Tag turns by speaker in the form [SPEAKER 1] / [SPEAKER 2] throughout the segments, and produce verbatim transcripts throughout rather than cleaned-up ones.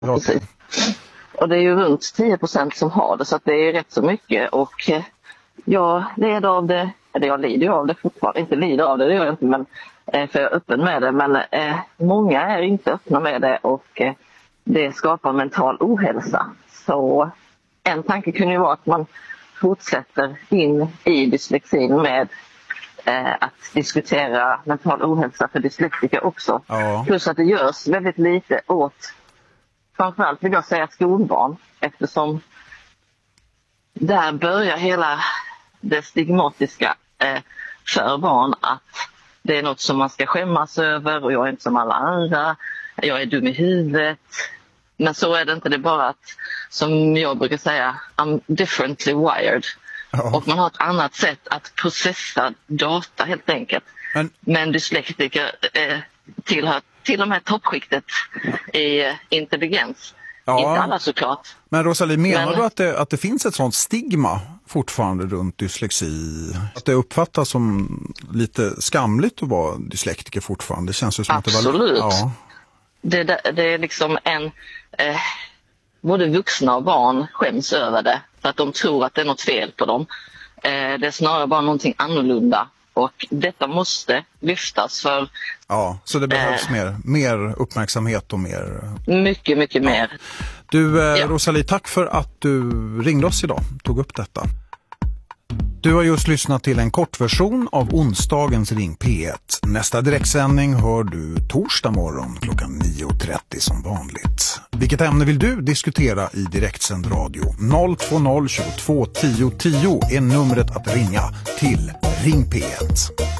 [SPEAKER 1] Precis. Och det är ju runt tio procent som har det, så att det är rätt så mycket. Och eh, jag lider av det, eller jag lider av det fortfarande, inte lider av det, det gör jag inte, men, eh, för jag är öppen med det. Men eh, många är inte öppna med det och eh, det skapar mental ohälsa. Så en tanke kunde ju vara att man fortsätter in i dyslexin med eh, att diskutera mental ohälsa för dyslektiker också.
[SPEAKER 2] Ja.
[SPEAKER 1] Plus att det görs väldigt lite åt, framförallt vill jag säga, skolbarn, eftersom där börjar hela det stigmatiska eh, för barn, att det är något som man ska skämmas över och jag är inte som alla andra, jag är dum i huvudet. Men så är det inte, det är bara att, som jag brukar säga, I'm differently wired.
[SPEAKER 2] Ja.
[SPEAKER 1] Och man har ett annat sätt att processa data helt enkelt.
[SPEAKER 2] Men,
[SPEAKER 1] Men dyslektiker eh, tillhör till och med toppskiktet i eh, intelligens.
[SPEAKER 2] Ja.
[SPEAKER 1] Inte alla såklart.
[SPEAKER 2] men Rosalie, menar
[SPEAKER 1] Men-
[SPEAKER 2] du att det, att det finns ett sånt stigma fortfarande runt dyslexi? Att det uppfattas som lite skamligt att vara dyslektiker fortfarande? Det känns ju som
[SPEAKER 1] Absolut.
[SPEAKER 2] att det var... Ja.
[SPEAKER 1] Det, det, det är liksom en... Eh, både vuxna och barn skäms över det. För att de tror att det är något fel på dem. Eh, det är snarare bara någonting annorlunda. Och detta måste lyftas för
[SPEAKER 2] ja, så det behövs
[SPEAKER 1] Eh.
[SPEAKER 2] mer, mer uppmärksamhet och mer...
[SPEAKER 1] mycket, mycket mer.
[SPEAKER 2] Du, eh,
[SPEAKER 1] Ja.
[SPEAKER 2] Rosalie, tack för att du ringde oss idag, tog upp detta. Du har just lyssnat till en kortversion av onsdagens Ring P ett. Nästa direktsändning hör du torsdag morgon klockan nio trettio som vanligt. Vilket ämne vill du diskutera i direktsänd radio? noll två noll tjugotvå tio tio är numret att ringa till Ring P ett.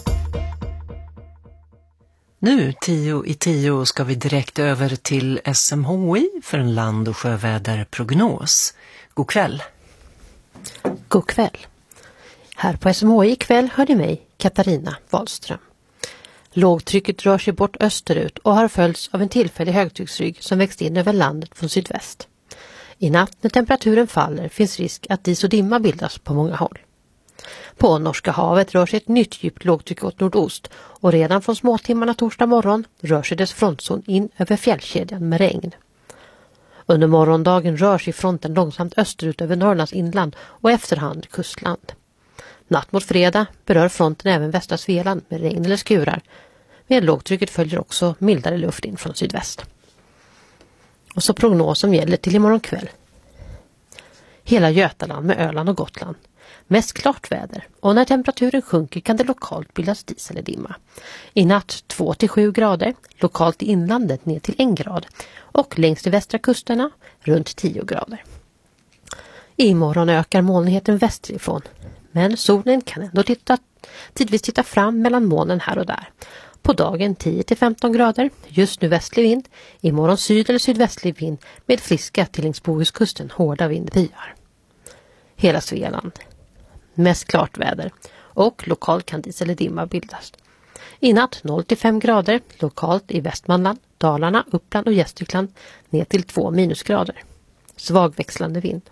[SPEAKER 3] Nu tio i tio ska vi direkt över till S M H I för en land- och sjöväderprognos. God kväll.
[SPEAKER 4] God kväll. Här på S M H I ikväll hör ni mig, Katarina Wahlström. Lågtrycket rör sig bort österut och har följts av en tillfällig högtrycksrygg som växt in över landet från sydväst. I natt när temperaturen faller finns risk att dis och dimma bildas på många håll. På Norska havet rör sig ett nytt djupt lågtryck åt nordost och redan från småtimmarna torsdag morgon rör sig dess frontzon in över fjällkedjan med regn. Under morgondagen rör sig fronten långsamt österut över Norrlands inland och efterhand kustland. Natt mot fredag berör fronten även västra Svealand med regn eller skurar. Med lågtrycket följer också mildare luft in från sydväst. Och så prognos som gäller till imorgon kväll. Hela Götaland med Öland och Gotland. Mest klart väder och när temperaturen sjunker kan det lokalt bildas dis eller dimma. I natt två till sju grader, lokalt i inlandet ner till en grad och längs de västra kusterna runt tio grader. Imorgon ökar molnigheten västerifrån, men solen kan ändå titta, tidvis titta fram mellan molnen här och där. På dagen tio till femton grader, just nu västlig vind, imorgon syd- eller sydvästlig vind med friska till längs Bohuskusten hårda vindbyar. Hela Svealand. Mest klart väder och lokalt kan dis eller dimma bildas. I natt noll till fem grader, lokalt i Västmanland, Dalarna, Uppland och Gästrikland ner till två minusgrader. Svag växlande vind.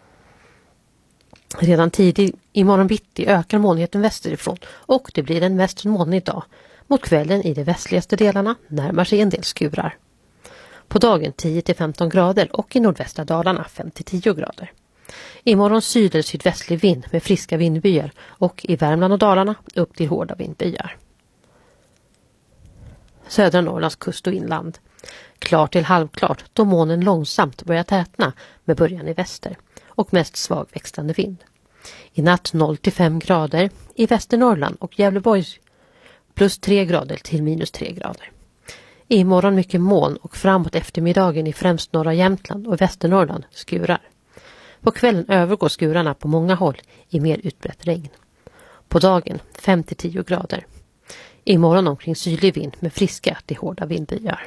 [SPEAKER 4] Redan tidigt i morgon bitti ökar molnigheten västerifrån och det blir en mest molnig dag. Mot kvällen i de västligaste delarna närmar sig en del skurar. På dagen tio till femton grader och i nordvästra Dalarna fem till tio grader. Imorgon syd- eller sydvästlig vind med friska vindbyar och i Värmland och Dalarna upp till hårda vindbyar. Södra Norrlands kust och inland. Klart till halvklart då molnen långsamt börjar tätna med början i väster och mest svag växlande vind. I natt noll till fem grader i Västernorrland och Gävleborgs plus tre grader till minus tre grader. Imorgon mycket moln och framåt eftermiddagen i främst norra Jämtland och Västernorrland skurar. På kvällen övergår skurarna på många håll i mer utbrett regn. På dagen fem till tio grader. Imorgon omkring sydlig vind med friska till hårda vindbyar.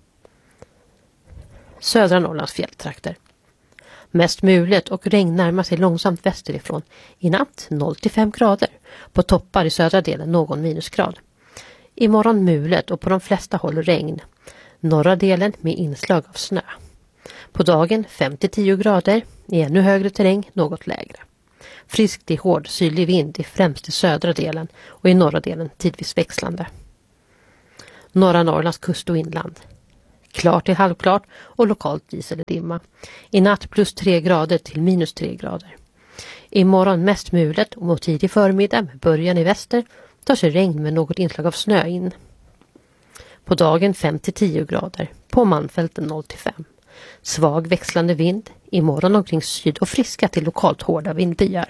[SPEAKER 4] Södra Norrlands fjälltrakter. Mest mulet och regn närmar sig långsamt västerifrån. I natt noll till fem grader. På toppar i södra delen någon minusgrad. Imorgon mulet och på de flesta håll regn. Norra delen med inslag av snö. På dagen fem till tio grader. I ännu högre terräng något lägre. Frisk till hård sydlig vind i främst i södra delen och i norra delen tidvis växlande. Norra Norrlands kust och inland. klart till halvklart och lokalt is eller dimma. I natt plus tre grader till minus tre grader. Imorgon mest mulet och mot tidig förmiddag med början i väster tar sig regn med något inslag av snö in. På dagen fem till tio grader, på Malmfälten noll till fem. Svag växlande vind, imorgon omkring syd och friska till lokalt hårda vindbyar.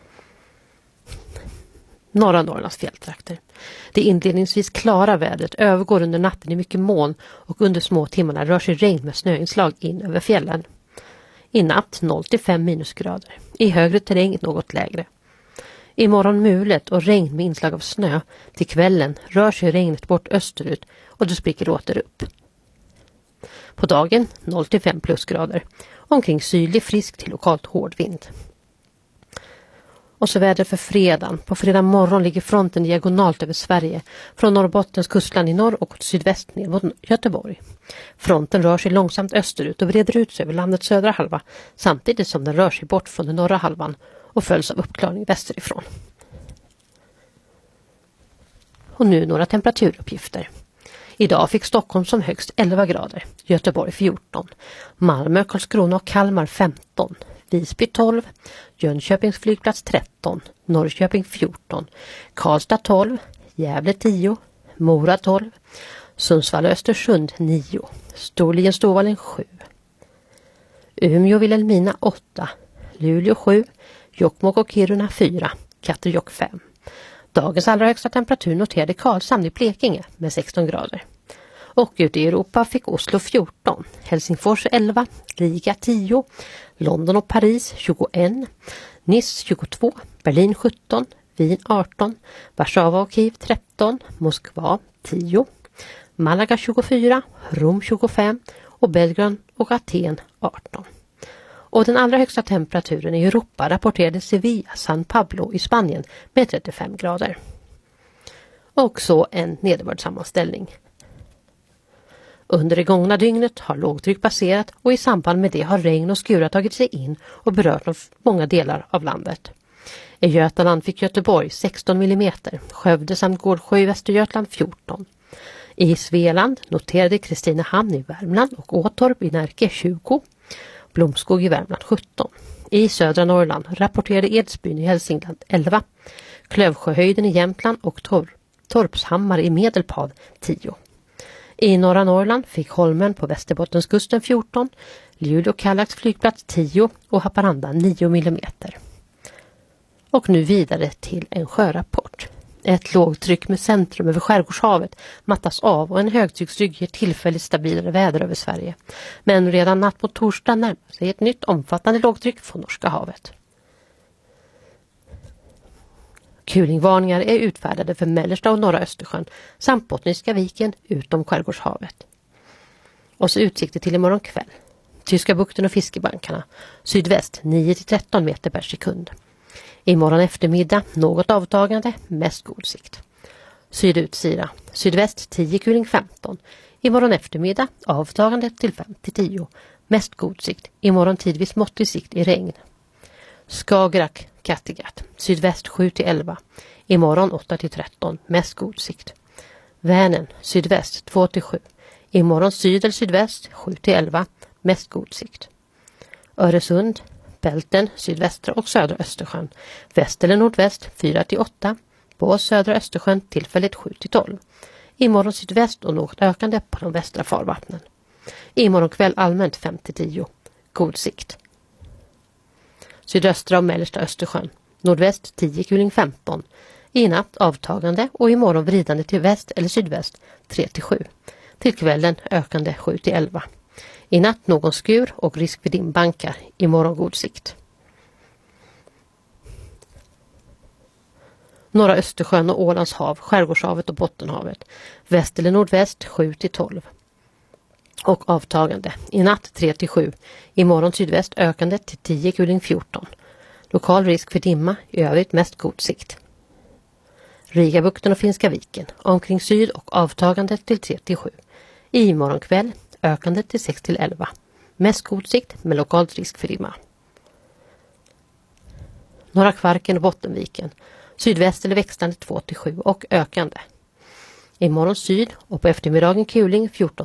[SPEAKER 4] Norra Norrlands fjälltrakter. Det inledningsvis klara vädret övergår under natten i mycket moln och under små timmarna rör sig regn med snöinslag in över fjällen. I natt noll till fem minusgrader, i högre terräng något lägre. Imorgon mulet och regn med inslag av snö. Till kvällen rör sig regnet bort österut och det spricker åter upp. På dagen noll till fem plusgrader, omkring sydlig frisk till lokalt hård vind. Och så väder för fredagen. På fredag morgon ligger fronten diagonalt över Sverige. Från Norrbottens kustland i norr och sydväst ner mot Göteborg. Fronten rör sig långsamt österut och breder ut sig över landets södra halva. Samtidigt som den rör sig bort från den norra halvan och följs av uppklarning västerifrån. Och nu några temperaturuppgifter. Idag fick Stockholm som högst elva grader. Göteborg fjorton. Malmö, Karlskrona och Kalmar femton. Visby tolv, Jönköpings flygplats tretton, Norrköping fjorton, Karlstad tolv, Gävle tio, Mora tolv, Sundsvall och Östersund nio, Storlien Storvallen sju, Umeå och Vilhelmina åtta, Luleå sju, Jokkmokk och Kiruna fyra, Katterjokk fem. Dagens allra högsta temperatur noterade Karlshamn i Blekinge med sexton grader. Och ute i Europa fick Oslo fjorton, Helsingfors elva, Riga tio, London och Paris tjugoett, Nice tjugotvå, Berlin sjutton, Wien arton, Warszawa och Kiev tretton, Moskva tio, Malaga tjugofyra, Rom tjugofem och Belgrad och Aten arton. Och den allra högsta temperaturen i Europa rapporterade Sevilla, San Pablo i Spanien med trettiofem grader. Och så en nederbördssammanställning. Under det gångna dygnet har lågtryck passerat och i samband med det har regn och skurar tagit sig in och berört många delar av landet. I Götaland fick Göteborg sexton millimeter, Skövde samt Gårdsjö i Västergötland fjorton. I Svealand noterade Kristinehamn i Värmland och Åtorp i Närke tjugo, Blomskog i Värmland sjutton. I södra Norrland rapporterade Edsbyn i Hälsingland elva, Klövsjöhöjden i Jämtland och Tor- Torpshammar i Medelpad tio. I norra Norrland fick Holmen på Västerbottenskusten fjorton, Luleå och Kallax flygplats tio och Haparanda nio millimeter. Och nu vidare till en sjörapport. Ett lågtryck med centrum över Skärgårdshavet mattas av och en högtrycksrygg ger tillfälligt stabilare väder över Sverige. Men redan natt på torsdag närmar sig ett nytt omfattande lågtryck från Norska havet. Kulingvarningar är utfärdade för mellersta och norra Östersjön samt Bottniska viken utom Skärgårdshavet. Och så utsikter till imorgon kväll. Tyska bukten och fiskebankarna. Sydväst nio till tretton meter per sekund. Imorgon eftermiddag något avtagande, mest god sikt. Sydutsida. Sydväst tio kuling femton. Imorgon eftermiddag avtagande till fem till tio. Mest god sikt. Imorgon tidvis måttlig sikt i regn. Skagerrak, Kattegatt. Sydväst sju till elva. Imorgon åtta till tretton. Mest god sikt. Vänern, sydväst två till sju. Imorgon syd eller sydväst sju till elva. Mest god sikt. Öresund, Bälten, sydvästra och södra Östersjön. Väst eller nordväst fyra till åtta. På södra Östersjön tillfälligt sju till tolv. Imorgon sydväst och något ökande på de västra farvattnen. Imorgon kväll allmänt fem till tio. God sikt. Sydöstra och mellersta Östersjön. Nordväst tio kuling femton. I natt avtagande och imorgon vridande till väst eller sydväst tre till sju. Till kvällen ökande sju till elva. I natt någon skur och risk för dimbankar. Imorgon god sikt. Norra Östersjön och Ålands hav, Skärgårdshavet och Bottenhavet. Väst eller nordväst sju till tolv. Och avtagande. I natt tre till sju. Imorgon sydväst ökande till tio kuling fjorton. Lokal risk för dimma, i övrigt mest god sikt. Rigabukten och Finska viken. Omkring syd och avtagande till tre till sju. I morgon kväll ökande till sex till elva. Mest god sikt med lokalt risk för dimma. Norra Kvarken och Bottenviken. Sydväst eller växlande två till sju och ökande. Imorgon syd och på eftermiddagen kuling fjorton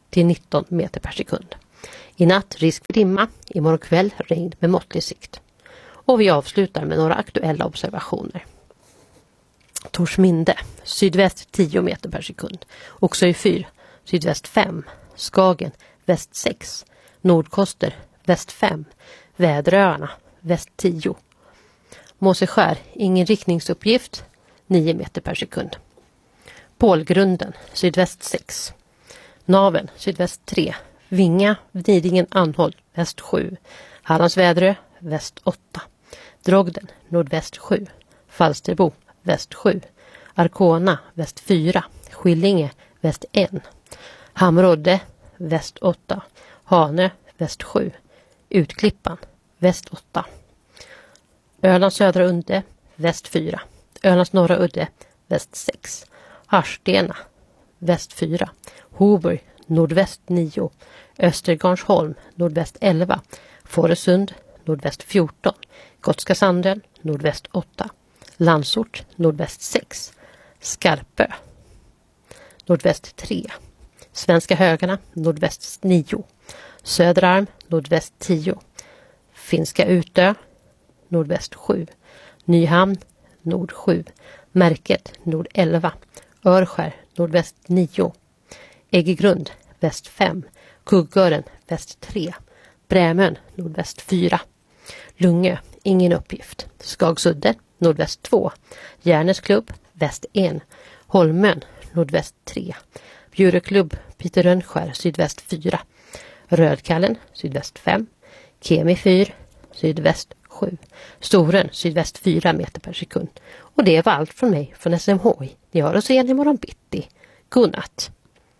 [SPEAKER 4] till nitton meter per sekund. I natt risk för dimma, imorgon kväll regn med måttlig sikt. Och vi avslutar med några aktuella observationer. Torsminde, sydväst tio meter per sekund. Oxöjfyr, sydväst fem. Skagen, väst sex. Nordkoster, väst fem. Väderöarna, väst tio. Måseskär, ingen riktningsuppgift, nio meter per sekund. Pålgrunden, sydväst sex. Naven, sydväst tre. Vinga, Nidingen, Anholt, väst sju. Hallands Väderö, väst åtta. Drogden, nordväst sju. Falsterbo, väst sju. Arkona, väst fyra. Skillinge, väst ett. Hamrodde, väst åtta. Hane, väst sju. Utklippan, väst åtta. Ölands södra udde, väst fyra. Ölands norra udde, väst sex. Harstena, väst fyra. Hoburg, nordväst nio. Östergarnsholm, nordväst elva. Fårösund, nordväst fjorton. Gotska Sandön, nordväst åtta. Landsort, nordväst sex. Skarpö, nordväst tre. Svenska Högarna, nordväst nio. Söderarm, nordväst tio. Finska Utö, nordväst sju. Nyhamn, nord sju. Märket, nord elva. Örskär, nordväst nio. Äggegrund, väst fem. Kuggören, väst tre. Brämön, nordväst fyra. Lungö, ingen uppgift. Skagsudde, nordväst två. Järnesklubb, väst ett. Holmön, nordväst tre. Bjureklubb, Peter Rönnskär, sydväst fyra. Rödkallen, sydväst fem. Kemi fyr, sydväst sju. Storen, sydväst fyra meter per sekund. Och det var allt från mig från S M H I. Ni hör oss igen imorgon bitti. Godnatt.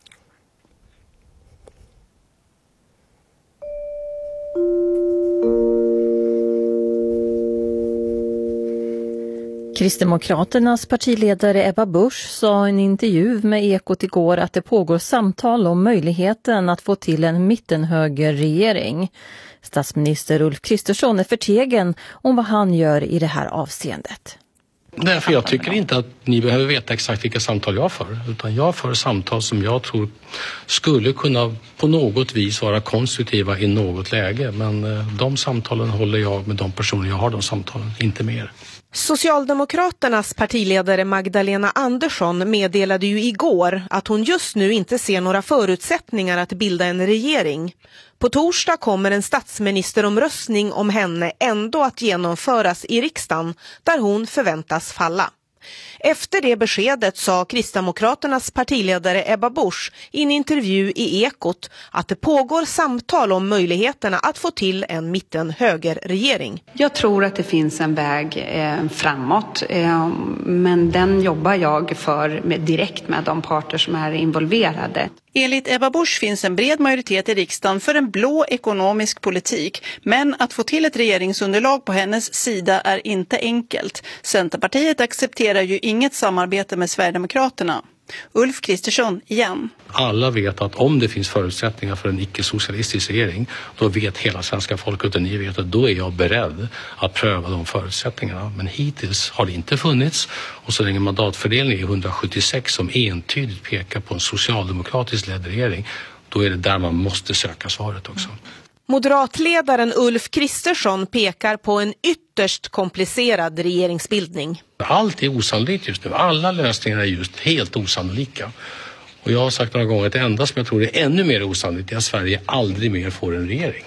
[SPEAKER 5] Kristdemokraternas partiledare Ebba Busch sa i en intervju med Ekot igår att det pågår samtal om möjligheten att få till en mittenhögerregering. Statsminister Ulf Kristersson är förtegen om vad han gör i det här avseendet.
[SPEAKER 6] Nej, för jag tycker inte att ni behöver veta exakt vilka samtal jag för. Utan jag för samtal som jag tror skulle kunna på något vis vara konstruktiva i något läge. Men de samtalen håller jag med de personer jag har de samtalen, inte mer.
[SPEAKER 7] Socialdemokraternas partiledare Magdalena Andersson meddelade ju igår att hon just nu inte ser några förutsättningar att bilda en regering. På torsdag kommer en statsministeromröstning om henne ändå att genomföras i riksdagen där hon förväntas falla. Efter det beskedet sa Kristdemokraternas partiledare Ebba Busch i en intervju i Ekot att det pågår samtal om möjligheterna att få till en mitten-högerregering.
[SPEAKER 8] Jag tror att det finns en väg eh, framåt, eh, men den jobbar jag för med, direkt med de parter som är involverade.
[SPEAKER 9] Enligt Ebba Busch finns en bred majoritet i riksdagen för en blå ekonomisk politik, men att få till ett regeringsunderlag på hennes sida är inte enkelt. Centerpartiet accepterar ju inget samarbete med Sverigedemokraterna. Ulf Kristersson igen.
[SPEAKER 6] Alla vet att om det finns förutsättningar för en icke-socialistisk regering, då vet hela svenska folket och ni vet att då är jag beredd att pröva de förutsättningarna. Men hittills har det inte funnits, och så länge mandatfördelningen är hundrasjuttiosex som entydigt pekar på en socialdemokratisk ledd regering, då är det där man måste söka svaret också.
[SPEAKER 7] Moderatledaren Ulf Kristersson pekar på en ytterst komplicerad regeringsbildning.
[SPEAKER 6] Allt är osannolikt just nu. Alla lösningar är just helt osannolika. Och jag har sagt några gånger att det enda som jag tror är ännu mer osannolikt är att Sverige aldrig mer får en regering.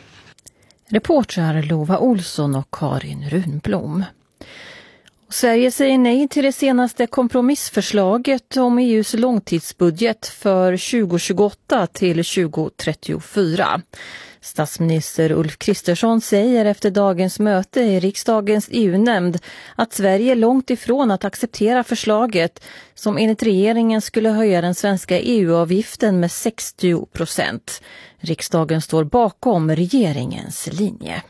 [SPEAKER 5] Reportrar Lova Olsson och Karin Runblom. Sverige säger nej till det senaste kompromissförslaget om E U:s långtidsbudget för tjugo tjugoåtta till tjugo trettiofyra. Statsminister Ulf Kristersson säger efter dagens möte i riksdagens E U-nämnd att Sverige är långt ifrån att acceptera förslaget som enligt regeringen skulle höja den svenska E U-avgiften med sextio procent. Riksdagen står bakom regeringens linje.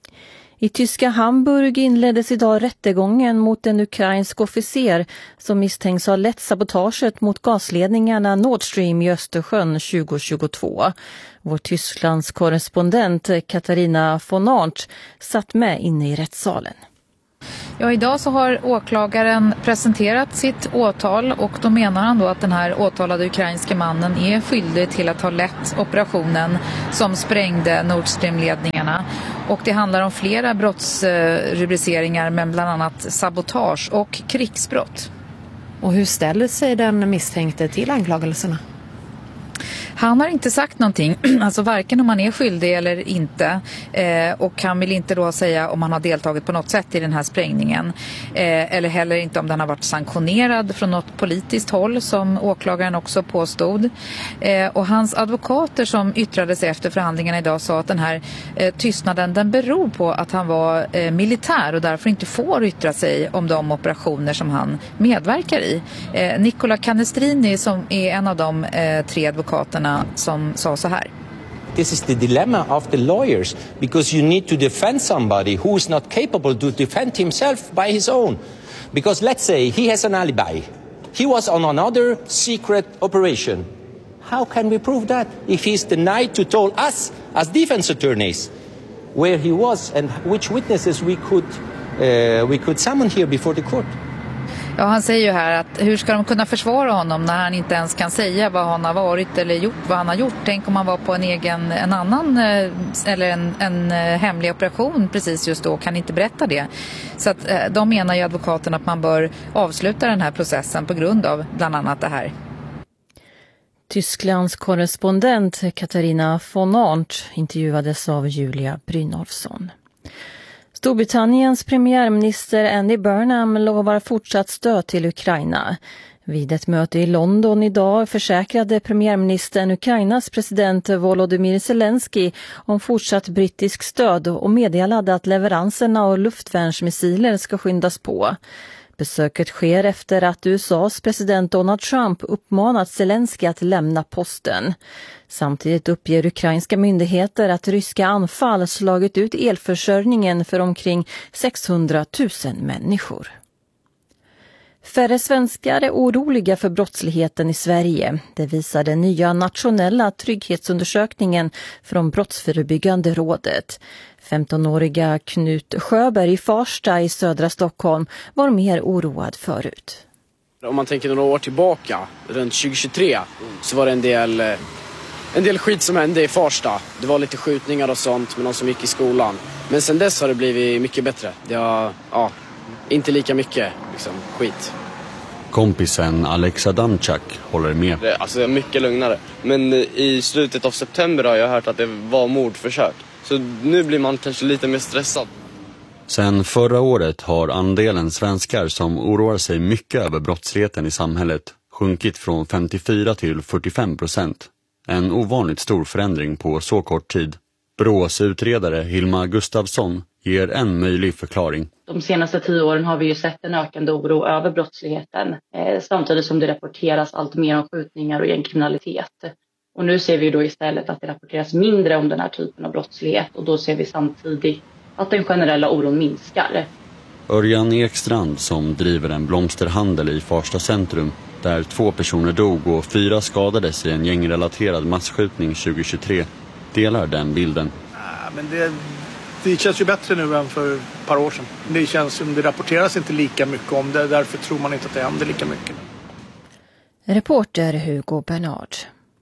[SPEAKER 5] I tyska Hamburg inleddes idag rättegången mot en ukrainsk officer som misstänks ha lett sabotaget mot gasledningarna Nord Stream i Östersjön tjugo tjugotvå. Vår Tysklands korrespondent Katarina von Arndt satt med inne i rättssalen.
[SPEAKER 10] Ja, idag så har åklagaren presenterat sitt åtal och då menar han då att den här åtalade ukrainska mannen är skyldig till att ha lett operationen som sprängde Nord Stream-ledningarna. Och det handlar om flera brottsrubriceringar men bland annat sabotage och krigsbrott.
[SPEAKER 11] Och hur ställer sig den misstänkte till anklagelserna?
[SPEAKER 10] Han har inte sagt någonting, alltså varken om han är skyldig eller inte, eh, och han vill inte då säga om han har deltagit på något sätt i den här sprängningen, eh, eller heller inte om den har varit sanktionerad från något politiskt håll som åklagaren också påstod. Eh, och hans advokater som yttrade sig efter förhandlingarna idag sa att den här eh, tystnaden den beror på att han var eh, militär och därför inte får yttra sig om de operationer som han medverkar i. Eh, Nicola Canestrini som är en av de eh, tre advokaterna som sa så här.
[SPEAKER 12] This is the dilemma of the lawyers because you need to defend somebody who is not capable to defend himself by his own. Because let's say he has an alibi. He was on another secret operation. How can we prove that if he's denied to tell us as defense attorneys where he was and which witnesses we could uh, we could summon here before the court?
[SPEAKER 10] Ja, han säger ju här att hur ska de kunna försvara honom när han inte ens kan säga vad han har varit eller gjort, vad han har gjort. Tänk om han var på en egen, en annan eller en, en hemlig operation precis just då och kan inte berätta det. Så att de menar ju advokaterna att man bör avsluta den här processen på grund av bland annat det här.
[SPEAKER 5] Tysklands korrespondent Katarina von Arndt intervjuades av Julia Brynolfsson. Storbritanniens premiärminister Andy Burnham lovar fortsatt stöd till Ukraina. Vid ett möte i London idag försäkrade premiärministern Ukrainas president Volodymyr Zelensky om fortsatt brittisk stöd och meddelade att leveranserna av luftvärnsmissiler ska skyndas på. Besöket sker efter att U S A:s president Donald Trump uppmanat Zelensky att lämna posten. Samtidigt uppger ukrainska myndigheter att ryska anfall slagit ut elförsörjningen för omkring sexhundratusen människor. Färre svenskar är oroliga för brottsligheten i Sverige. Det visar den nya nationella trygghetsundersökningen från Brottsförebyggande rådet. femtonåriga Knut Sjöberg i Farsta i södra Stockholm var mer oroad förut.
[SPEAKER 13] Om man tänker några år tillbaka, runt tjugo tjugotre, så var det en del, en del skit som hände i Farsta. Det var lite skjutningar och sånt med någon som gick i skolan. Men sen dess har det blivit mycket bättre. Det har, ja, inte lika mycket liksom, skit.
[SPEAKER 14] Kompisen Alex Adamczak håller med.
[SPEAKER 15] Det, alltså det är mycket lugnare. Men i slutet av september har jag hört att det var mordförsök. Så nu blir man kanske lite mer stressad.
[SPEAKER 14] Sen förra året har andelen svenskar som oroar sig mycket över brottsligheten i samhället sjunkit från femtiofyra till fyrtiofem procent. En ovanligt stor förändring på så kort tid. Brås utredare Hilma Gustafsson ger en möjlig förklaring.
[SPEAKER 16] De senaste tio åren har vi ju sett en ökande oro över brottsligheten. Eh, samtidigt som det rapporteras allt mer om skjutningar och gängkriminalitet. Och nu ser vi då istället att det rapporteras mindre om den här typen av brottslighet. Och då ser vi samtidigt att den generella oron minskar.
[SPEAKER 14] Örjan Ekstrand som driver en blomsterhandel i Farsta centrum där två personer dog och fyra skadades i en gängrelaterad massskjutning tjugo tjugotre delar den bilden.
[SPEAKER 17] Ja, men det, det känns ju bättre nu än för ett par år sedan. Det känns som det rapporteras inte lika mycket om det, därför tror man inte att det händer lika mycket.
[SPEAKER 5] Reporter Hugo Bernard.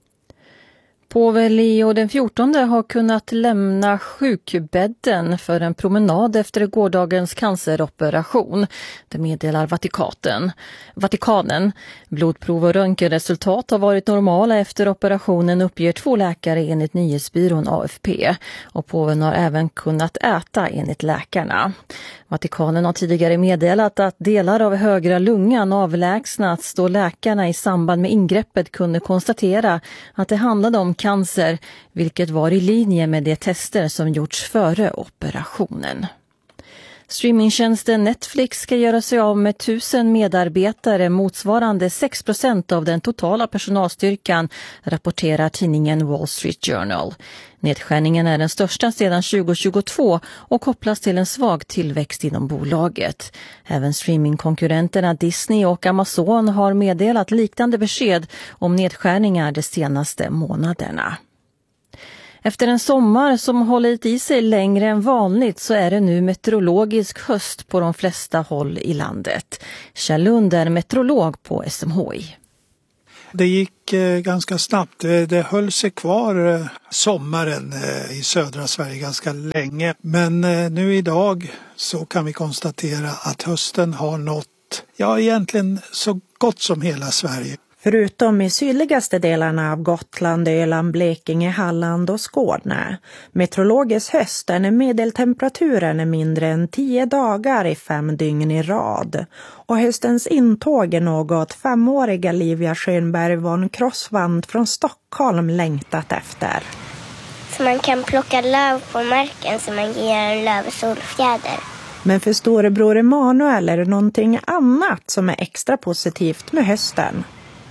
[SPEAKER 5] Påve Leo den fjortonde har kunnat lämna sjukbädden för en promenad efter gårdagens canceroperation. Det meddelar Vatikanen. Vatikanen. Blodprov och röntgenresultat har varit normala efter operationen, uppger två läkare enligt nyhetsbyrån A F P. Och påven har även kunnat äta enligt läkarna. Vatikanen har tidigare meddelat att delar av högra lungan avlägsnats då läkarna i samband med ingreppet kunde konstatera att det handlade om cancer, vilket var i linje med de tester som gjorts före operationen. Streamingtjänsten Netflix ska göra sig av med tusen medarbetare motsvarande sex procent av den totala personalstyrkan, rapporterar tidningen Wall Street Journal. Nedskärningen är den största sedan tjugo tjugotvå och kopplas till en svag tillväxt inom bolaget. Även streamingkonkurrenterna Disney och Amazon har meddelat liknande besked om nedskärningar de senaste månaderna. Efter en sommar som hållit i sig längre än vanligt så är det nu meteorologisk höst på de flesta håll i landet. Kjell Lund är meteorolog på S M H I.
[SPEAKER 18] Det gick eh, ganska snabbt. Det, det höll sig kvar eh, sommaren eh, i södra Sverige ganska länge. Men eh, nu idag så kan vi konstatera att hösten har nått, ja egentligen så gott som hela Sverige.
[SPEAKER 19] Förutom i sydligaste delarna av Gotland, Öland, Blekinge, Halland och Skåne. Meteorologisk höst är när medeltemperaturen är mindre än tio dagar i fem dygn i rad. Och höstens intåg är något femåriga Livia Schönberg von Crossvand från Stockholm längtat efter.
[SPEAKER 20] Så man kan plocka löv på marken så man ger en lövsolfjäder.
[SPEAKER 19] Men för storebror Emanuel är det någonting annat som är extra positivt med hösten.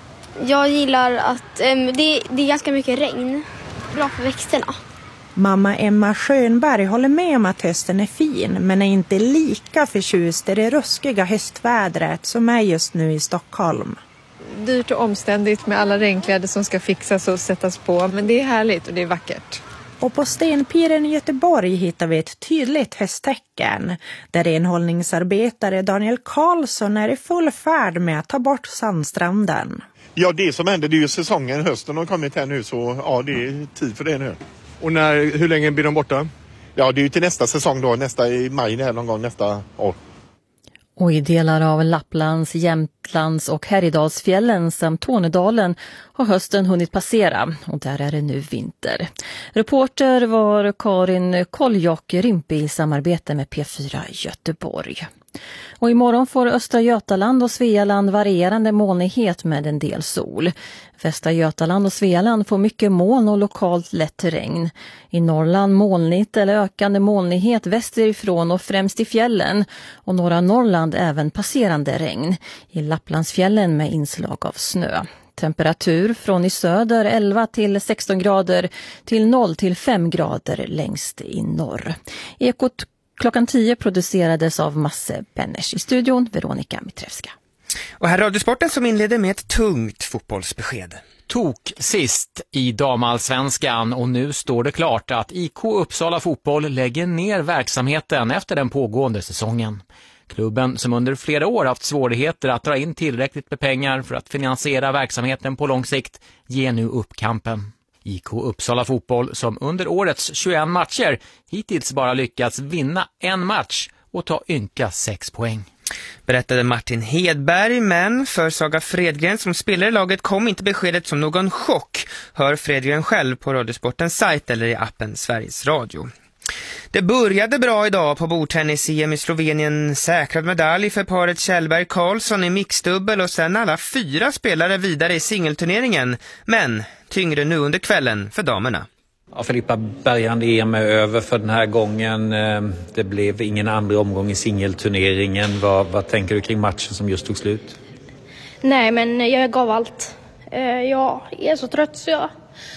[SPEAKER 21] Jag gillar att um, det, det är ganska mycket regn. Bra för växterna.
[SPEAKER 19] Mamma Emma Schönberg håller med om att hösten är fin, men är inte lika förtjust i det ruskiga höstvädret som är just nu i Stockholm.
[SPEAKER 22] Dyrt och omständigt med alla regnkläder som ska fixas och sättas på, men det är härligt och det är vackert.
[SPEAKER 19] Och på Stenpiren i Göteborg hittar vi ett tydligt hösttecken, där renhållningsarbetare Daniel Karlsson är i full färd med att ta bort sandstranden.
[SPEAKER 23] Ja, det som händer, det är ju säsongen, hösten har kommit här nu, så ja, det är tid för det nu. Och när, hur länge blir de borta? Ja, det är ju till nästa säsong då, nästa i maj här någon gång nästa år.
[SPEAKER 5] Och i delar av Lapplands, Jämtlands och Härjedalsfjällen samt Tornedalen har hösten hunnit passera och där är det nu vinter. Reporter var Karin Koljock Rimpe i samarbete med P fyra Göteborg. Och imorgon får Östra Götaland och Svealand varierande molnighet med en del sol. Västra Götaland och Svealand får mycket moln och lokalt lätt regn. I Norrland molnigt eller ökande molnighet västerifrån och främst i fjällen. Och norra Norrland även passerande regn. I Lapplandsfjällen med inslag av snö. Temperatur från i söder elva till sexton grader till noll till fem grader längst i norr. Ekot klockan tio producerades av Masse Benners. I studion Veronica Mitrevska.
[SPEAKER 24] Och här Radiosporten som inleder med ett tungt fotbollsbesked.
[SPEAKER 25] Tok sist i damallsvenskan och nu står det klart att I K Uppsala Fotboll lägger ner verksamheten efter den pågående säsongen. Klubben som under flera år haft svårigheter att dra in tillräckligt med pengar för att finansiera verksamheten på lång sikt ger nu upp kampen. I K Uppsala Fotboll som under årets tjugoett matcher hittills bara lyckats vinna en match och ta ynka sex poäng.
[SPEAKER 24] Berättade Martin Hedberg, men för Saga Fredgren som spelar i laget kom inte beskedet som någon chock. Hör Fredgren själv på Radiosportens sajt eller i appen Sveriges Radio. Det började bra idag på bordtennis-E M i Slovenien. Säkrad medalj för paret Kjellberg-Karlsson i mixdubbel och sen alla fyra spelare vidare i singelturneringen. Men tyngre nu under kvällen för damerna.
[SPEAKER 26] Ja, Filippa Bergand E M är över för den här gången. Det blev ingen andra omgång i singelturneringen. Vad, vad tänker du kring matchen som just tog slut?
[SPEAKER 21] Nej, men jag gav allt. Jag är så trött så jag...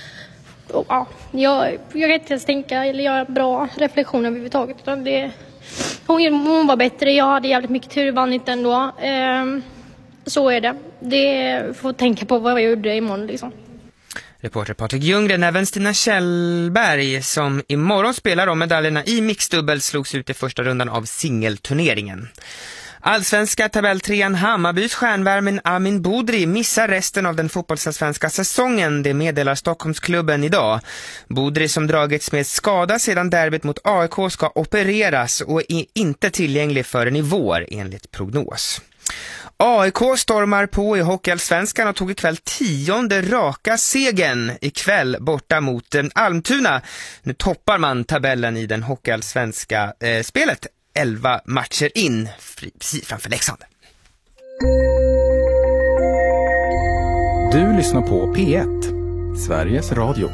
[SPEAKER 21] Ja, jag, jag kan inte ens tänka eller göra bra reflektioner överhuvudtaget. Utan det, hon, hon var bättre, jag hade jävligt mycket tur, vann inte ändå. Ehm, så är det. Det får tänka på vad jag gjorde imorgon liksom.
[SPEAKER 24] Reporter Patrik Ljunggren, även Stina Kjellberg som imorgon spelar om medaljerna i mixdubbel slogs ut i första rundan av singelturneringen. Allsvenska tabelltrean Hammarbys stjärnvärmen Amin Bodri missar resten av den fotbollsallsvenska säsongen. Det meddelar Stockholmsklubben idag. Bodri som dragits med skada sedan derbyt mot A I K ska opereras och är inte tillgänglig förrän i vår enligt prognos. A I K stormar på i Hockeyallsvenskan och tog ikväll tionde raka segern ikväll borta mot Almtuna. Nu toppar man tabellen i den Hockeyallsvenska eh, spelet. elva matcher in framför Leksand.
[SPEAKER 27] Du lyssnar på P ett, Sveriges Radio.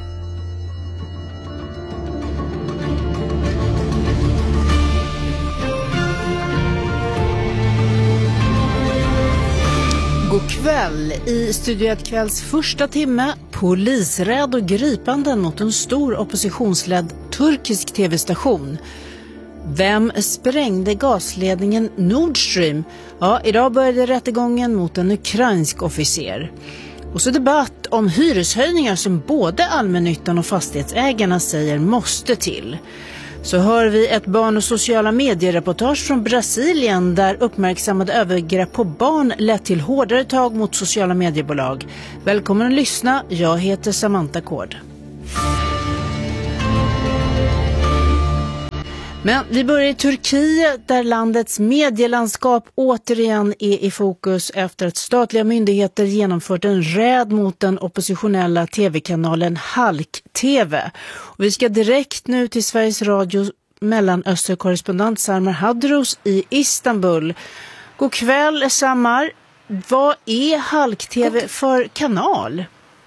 [SPEAKER 28] God kväll. I Studio ett kvälls första timme, polisräd och gripanden mot en stor oppositionsledd turkisk tv-station. Vem sprängde gasledningen Nord Stream? Ja, idag började rättegången mot en ukrainsk officer. Och så debatt om hyreshöjningar som både allmännyttan och fastighetsägarna säger måste till. Så hör vi ett barn- och sociala mediereportage från Brasilien där uppmärksammade övergrepp på barn lett till hårdare tag mot sociala mediebolag. Välkommen att lyssna, jag heter Samantha Kård. Men vi börjar i Turkiet där landets medielandskap återigen är i fokus efter att statliga myndigheter genomfört en räd mot den oppositionella tv-kanalen Halk T V. Och vi ska direkt nu till Sveriges Radio Mellanöstern-korrespondent Samar Hadros i Istanbul. God kväll Samar, vad är Halk T V för kanal?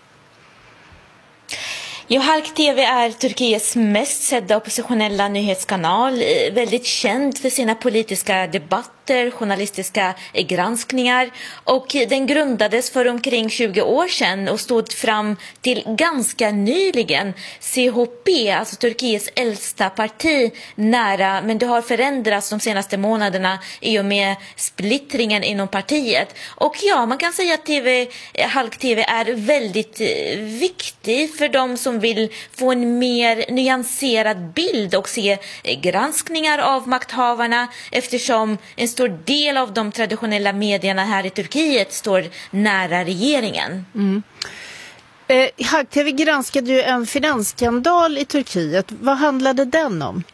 [SPEAKER 1] Jo, Halk T V är Turkiets mest sedda oppositionella nyhetskanal, väldigt känd för sina politiska debatter, journalistiska granskningar, och den grundades för omkring tjugo år sedan och stod fram till ganska nyligen C H P, alltså Turkiets äldsta parti, nära, men det har förändrats de senaste månaderna i och med splittringen inom partiet. Och ja, man kan säga att T V, Halk T V är väldigt viktig för de som vill få en mer nyanserad bild och se granskningar av makthavarna, eftersom en stor del av de traditionella medierna här i Turkiet står nära regeringen.
[SPEAKER 28] Mm. Eh, Halk T V granskade ju en finansskandal i Turkiet. Vad handlade den om?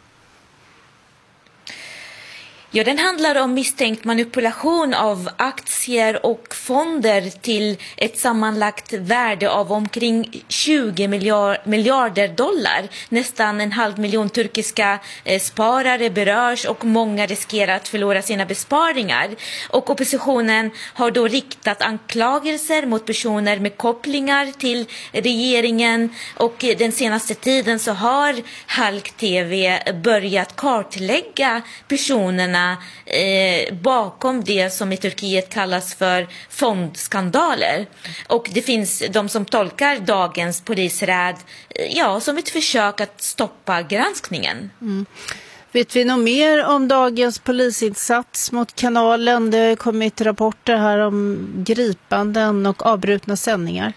[SPEAKER 1] Ja, den handlar om misstänkt manipulation av aktier och fonder till ett sammanlagt värde av omkring tjugo miljarder dollar. Nästan en halv miljon turkiska eh, sparare berörs och många riskerar att förlora sina besparingar. Och oppositionen har då riktat anklagelser mot personer med kopplingar till regeringen, och eh, den senaste tiden så har Halk T V börjat kartlägga personerna Eh, bakom det som i Turkiet kallas för fondskandaler. Och det finns de som tolkar dagens polisräd eh, ja, som ett försök att stoppa granskningen.
[SPEAKER 28] Mm. Vet vi något mer om dagens polisinsats mot kanalen? Det har kommit rapporter här om gripanden och avbrutna sändningar.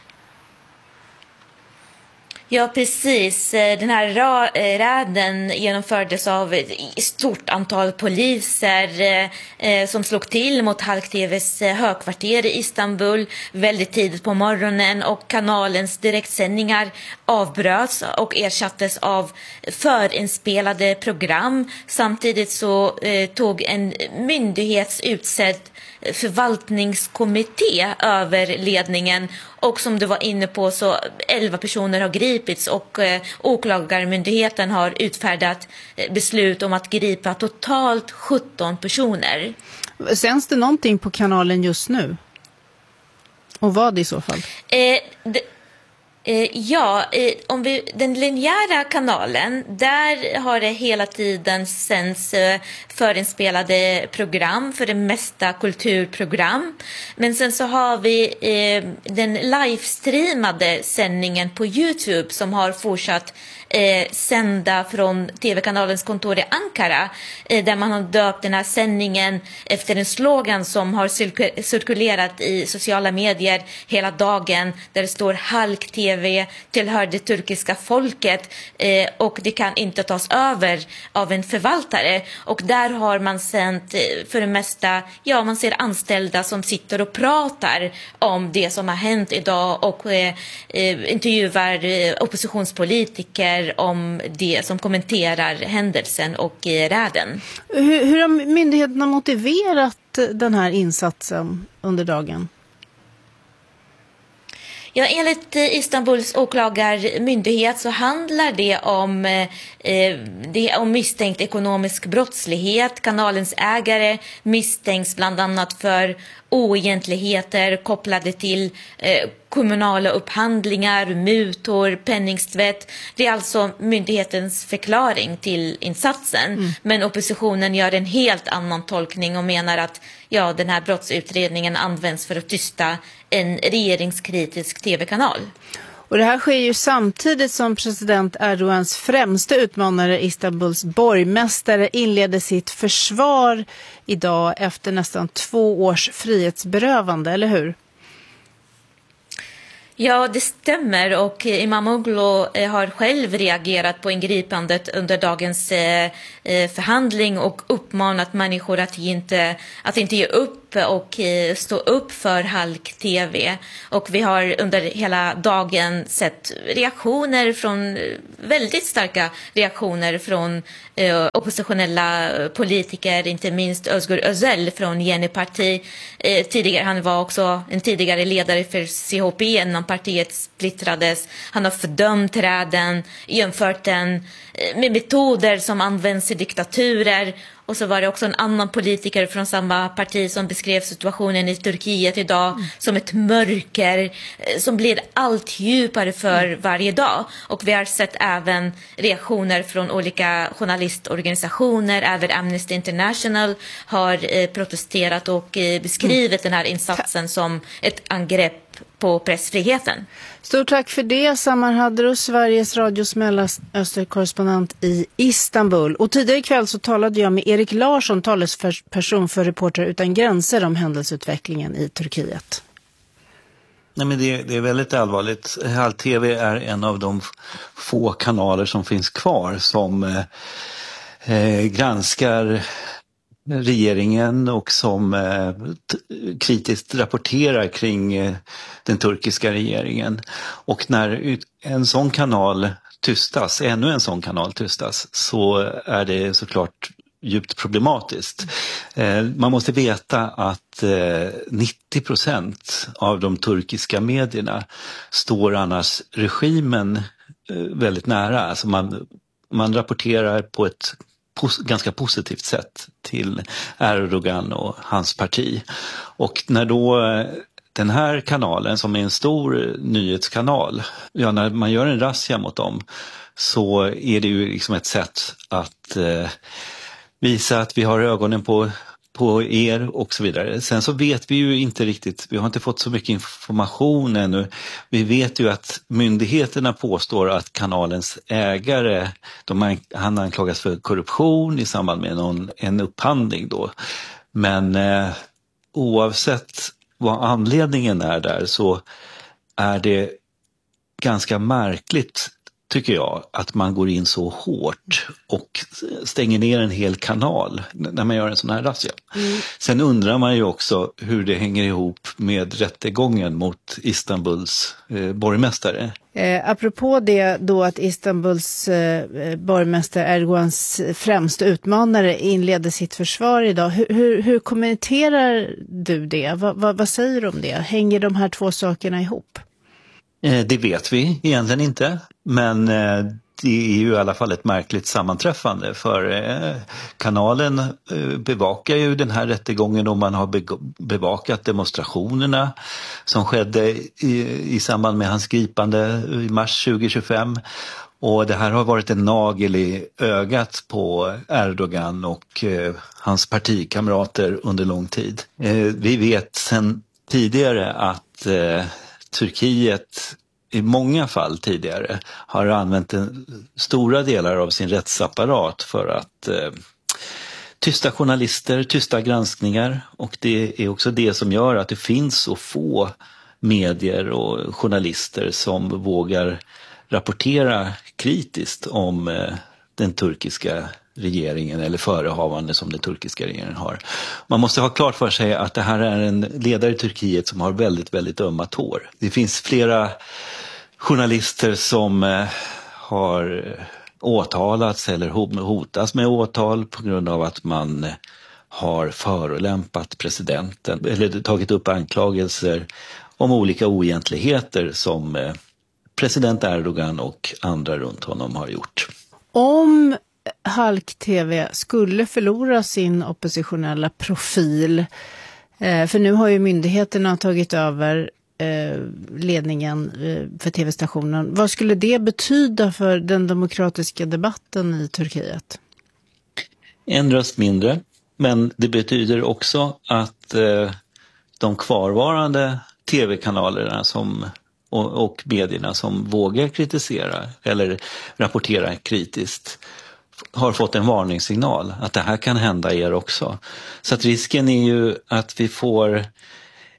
[SPEAKER 1] Ja, precis. Den här räden genomfördes av ett stort antal poliser eh, som slog till mot Halk T V:s högkvarter i Istanbul väldigt tidigt på morgonen, och kanalens direktsändningar avbröts och ersattes av förinspelade program. Samtidigt så eh, tog en myndighetsutsedd förvaltningskommitté över ledningen, och som du var inne på så elva personer har gripits, och eh, åklagarmyndigheten har utfärdat eh, beslut om att gripa totalt sjutton personer.
[SPEAKER 28] Sänds det någonting på kanalen just nu? Och vad i så fall?
[SPEAKER 1] Eh, det Eh, ja, eh, om vi, den linjära kanalen, där har det hela tiden sänds eh, förinspelade program, för det mesta kulturprogram. Men sen så har vi eh, den livestreamade sändningen på YouTube som har fortsatt eh, sända från tv-kanalens kontor i Ankara, eh, där man har döpt den här sändningen efter en slogan som har cirk- cirkulerat i sociala medier hela dagen, där det står Halk T V tillhör det turkiska folket eh, och det kan inte tas över av en förvaltare. Och där har man sänt eh, för det mesta, ja, man ser anställda som sitter och pratar om det som har hänt idag, och eh, eh, intervjuar eh, oppositionspolitiker om det, som kommenterar händelsen och eh, räden.
[SPEAKER 28] Hur, hur har myndigheterna motiverat den här insatsen under dagen?
[SPEAKER 1] Ja, enligt Istanbuls åklagarmyndighet så handlar det om, eh, det om misstänkt ekonomisk brottslighet. Kanalens ägare misstänks bland annat för oegentligheter kopplade till eh, kommunala upphandlingar, mutor, penningstvätt. Det är alltså myndighetens förklaring till insatsen. Mm. Men oppositionen gör en helt annan tolkning och menar att ja, den här brottsutredningen används för att tysta en regeringskritisk tv-kanal.
[SPEAKER 28] Och det här sker ju samtidigt som president Erdogans främsta utmanare, Istanbuls borgmästare, inledde sitt försvar idag efter nästan två års frihetsberövande, eller hur?
[SPEAKER 1] Ja, det stämmer och Imamoglu har själv reagerat på ingripandet under dagens förhandling och uppmanat människor att inte, att inte ge upp och stå upp för Halk-T V. Och vi har under hela dagen sett reaktioner från, väldigt starka reaktioner från eh, oppositionella politiker, inte minst Özgür Özel från Yeni-parti. Eh, tidigare, han var också en tidigare ledare för C H P innan partiet splittrades. Han har fördömt träden, jämfört den eh, med metoder som används i diktaturer. Och så var det också en annan politiker från samma parti som beskrev situationen i Turkiet idag mm. som ett mörker som blir allt djupare för mm. varje dag. Och vi har sett även reaktioner från olika journalistorganisationer. Även Amnesty International har eh, protesterat och eh, beskrivit mm. den här insatsen som ett angrepp på pressfriheten.
[SPEAKER 28] Stort tack för det, Samar Hadro, Sveriges Radios Mellanöstern-korrespondent i Istanbul. Och tidigare ikväll så talade jag med Erik Larsson, talesperson för Reportrar utan gränser, om händelseutvecklingen i Turkiet.
[SPEAKER 2] Nej, men det, det är väldigt allvarligt. Halk-T V är en av de få kanaler som finns kvar som eh, granskar regeringen och som eh, t- kritiskt rapporterar kring eh, den turkiska regeringen. Och när ut- en sån kanal tystas, ännu en sån kanal tystas, så är det såklart djupt problematiskt. Eh, man måste veta att eh, nittio procent av de turkiska medierna står annars regimen eh, väldigt nära. Alltså man, man rapporterar på ett pos- ganska positivt sätt till Erdogan och hans parti. Och när då eh, den här kanalen, som är en stor nyhetskanal, ja, när man gör en razzia mot dem, så är det ju liksom ett sätt att eh, visa att vi har ögonen på, på er och så vidare. Sen så vet vi ju inte riktigt, vi har inte fått så mycket information ännu. Vi vet ju att myndigheterna påstår att kanalens ägare, de, han anklagas för korruption i samband med någon, en upphandling då. Men eh, oavsett vad anledningen är där, så är det ganska märkligt, tycker jag, att man går in så hårt och stänger ner en hel kanal när man gör en sån här razzia. Mm. Sen undrar man ju också hur det hänger ihop med rättegången mot Istanbuls eh, borgmästare.
[SPEAKER 28] Eh, apropå det då, att Istanbuls eh, borgmästare Erdogans främsta utmanare inledde sitt försvar idag. Hur, hur, hur kommenterar du det? Va, va, vad säger du om det? Hänger de här två sakerna ihop?
[SPEAKER 2] Eh, det vet vi egentligen inte. Men eh, det är ju i alla fall ett märkligt sammanträffande, för eh, kanalen eh, bevakar ju den här rättegången, och man har be- bevakat demonstrationerna som skedde i, i samband med hans gripande i mars tjugo tjugofem. Och det här har varit en nagel i ögat på Erdogan och eh, hans partikamrater under lång tid. Eh, vi vet sedan tidigare att eh, Turkiet i många fall tidigare har använt en, stora delar av sin rättsapparat för att eh, tysta journalister, tysta granskningar, och det är också det som gör att det finns så få medier och journalister som vågar rapportera kritiskt om eh, den turkiska regeringen, eller förehavande som den turkiska regeringen har. Man måste ha klart för sig att det här är en ledare i Turkiet som har väldigt, väldigt ömma tår. Det finns flera journalister som eh, har åtalats eller hotas med åtal på grund av att man eh, har förolämpat presidenten eller tagit upp anklagelser om olika oegentligheter som eh, president Erdogan och andra runt honom har gjort.
[SPEAKER 28] Om Halk-T V skulle förlora sin oppositionella profil, eh, för nu har ju myndigheterna tagit över eh, ledningen eh, för tv-stationen. Vad skulle det betyda för den demokratiska debatten i Turkiet?
[SPEAKER 2] En röst mindre, men det betyder också att eh, de kvarvarande tv-kanalerna som och, och medierna som vågar kritisera eller rapportera kritiskt har fått en varningssignal att det här kan hända er också. Så att risken är ju att vi får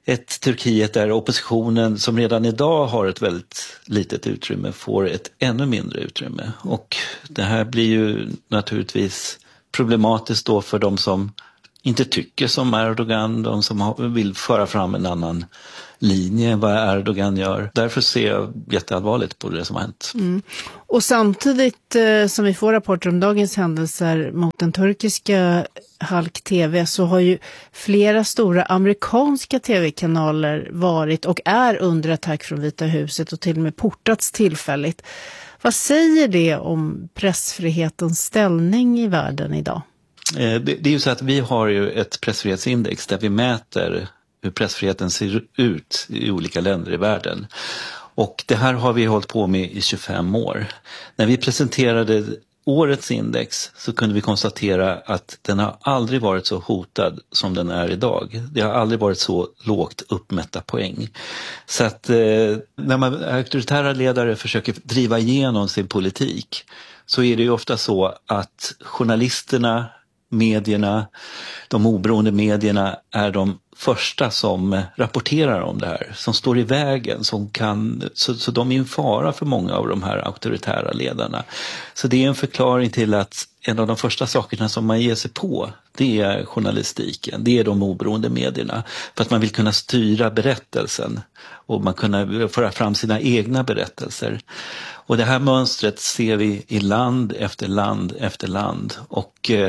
[SPEAKER 2] ett Turkiet där oppositionen, som redan idag har ett väldigt litet utrymme, får ett ännu mindre utrymme. Och det här blir ju naturligtvis problematiskt då för de som inte tycker som Erdogan, de som vill föra fram en annan linje än vad Erdogan gör. Därför ser jag jätteallvarligt på det som har hänt.
[SPEAKER 28] Mm. Och samtidigt eh, som vi får rapporter om dagens händelser mot den turkiska Halk T V, så har ju flera stora amerikanska tv-kanaler varit och är under attack från Vita huset och till och med portats tillfälligt. Vad säger det om pressfrihetens ställning i världen idag?
[SPEAKER 2] Det är ju så att vi har ju ett pressfrihetsindex där vi mäter hur pressfriheten ser ut i olika länder i världen. Och det här har vi hållit på med i tjugofem år. När vi presenterade årets index så kunde vi konstatera att den har aldrig varit så hotad som den är idag. Det har aldrig varit så lågt uppmätta poäng. Så att eh, när man auktoritära ledare försöker driva igenom sin politik så är det ju ofta så att journalisterna, medierna, de oberoende medierna är de första som rapporterar om det här, som står i vägen, som kan, så, så de är en fara för många av de här auktoritära ledarna. Så det är en förklaring till att en av de första sakerna som man ger sig på, det är journalistiken, det är de oberoende medierna, för att man vill kunna styra berättelsen och man kunna föra fram sina egna berättelser. Och det här mönstret ser vi i land efter land efter land, och eh,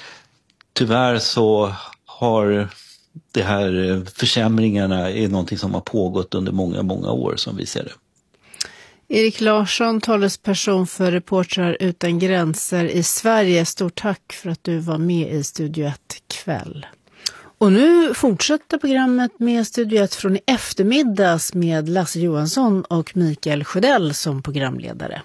[SPEAKER 2] tyvärr så har det här försämringarna är någonting som har pågått under många, många år som vi ser det.
[SPEAKER 28] Erik Larsson, talesperson för Reportrar utan gränser i Sverige. Stort tack för att du var med i Studio ett kväll. Och nu fortsätter programmet med Studio ett från i eftermiddags med Lasse Johansson och Mikael Sjödell som programledare.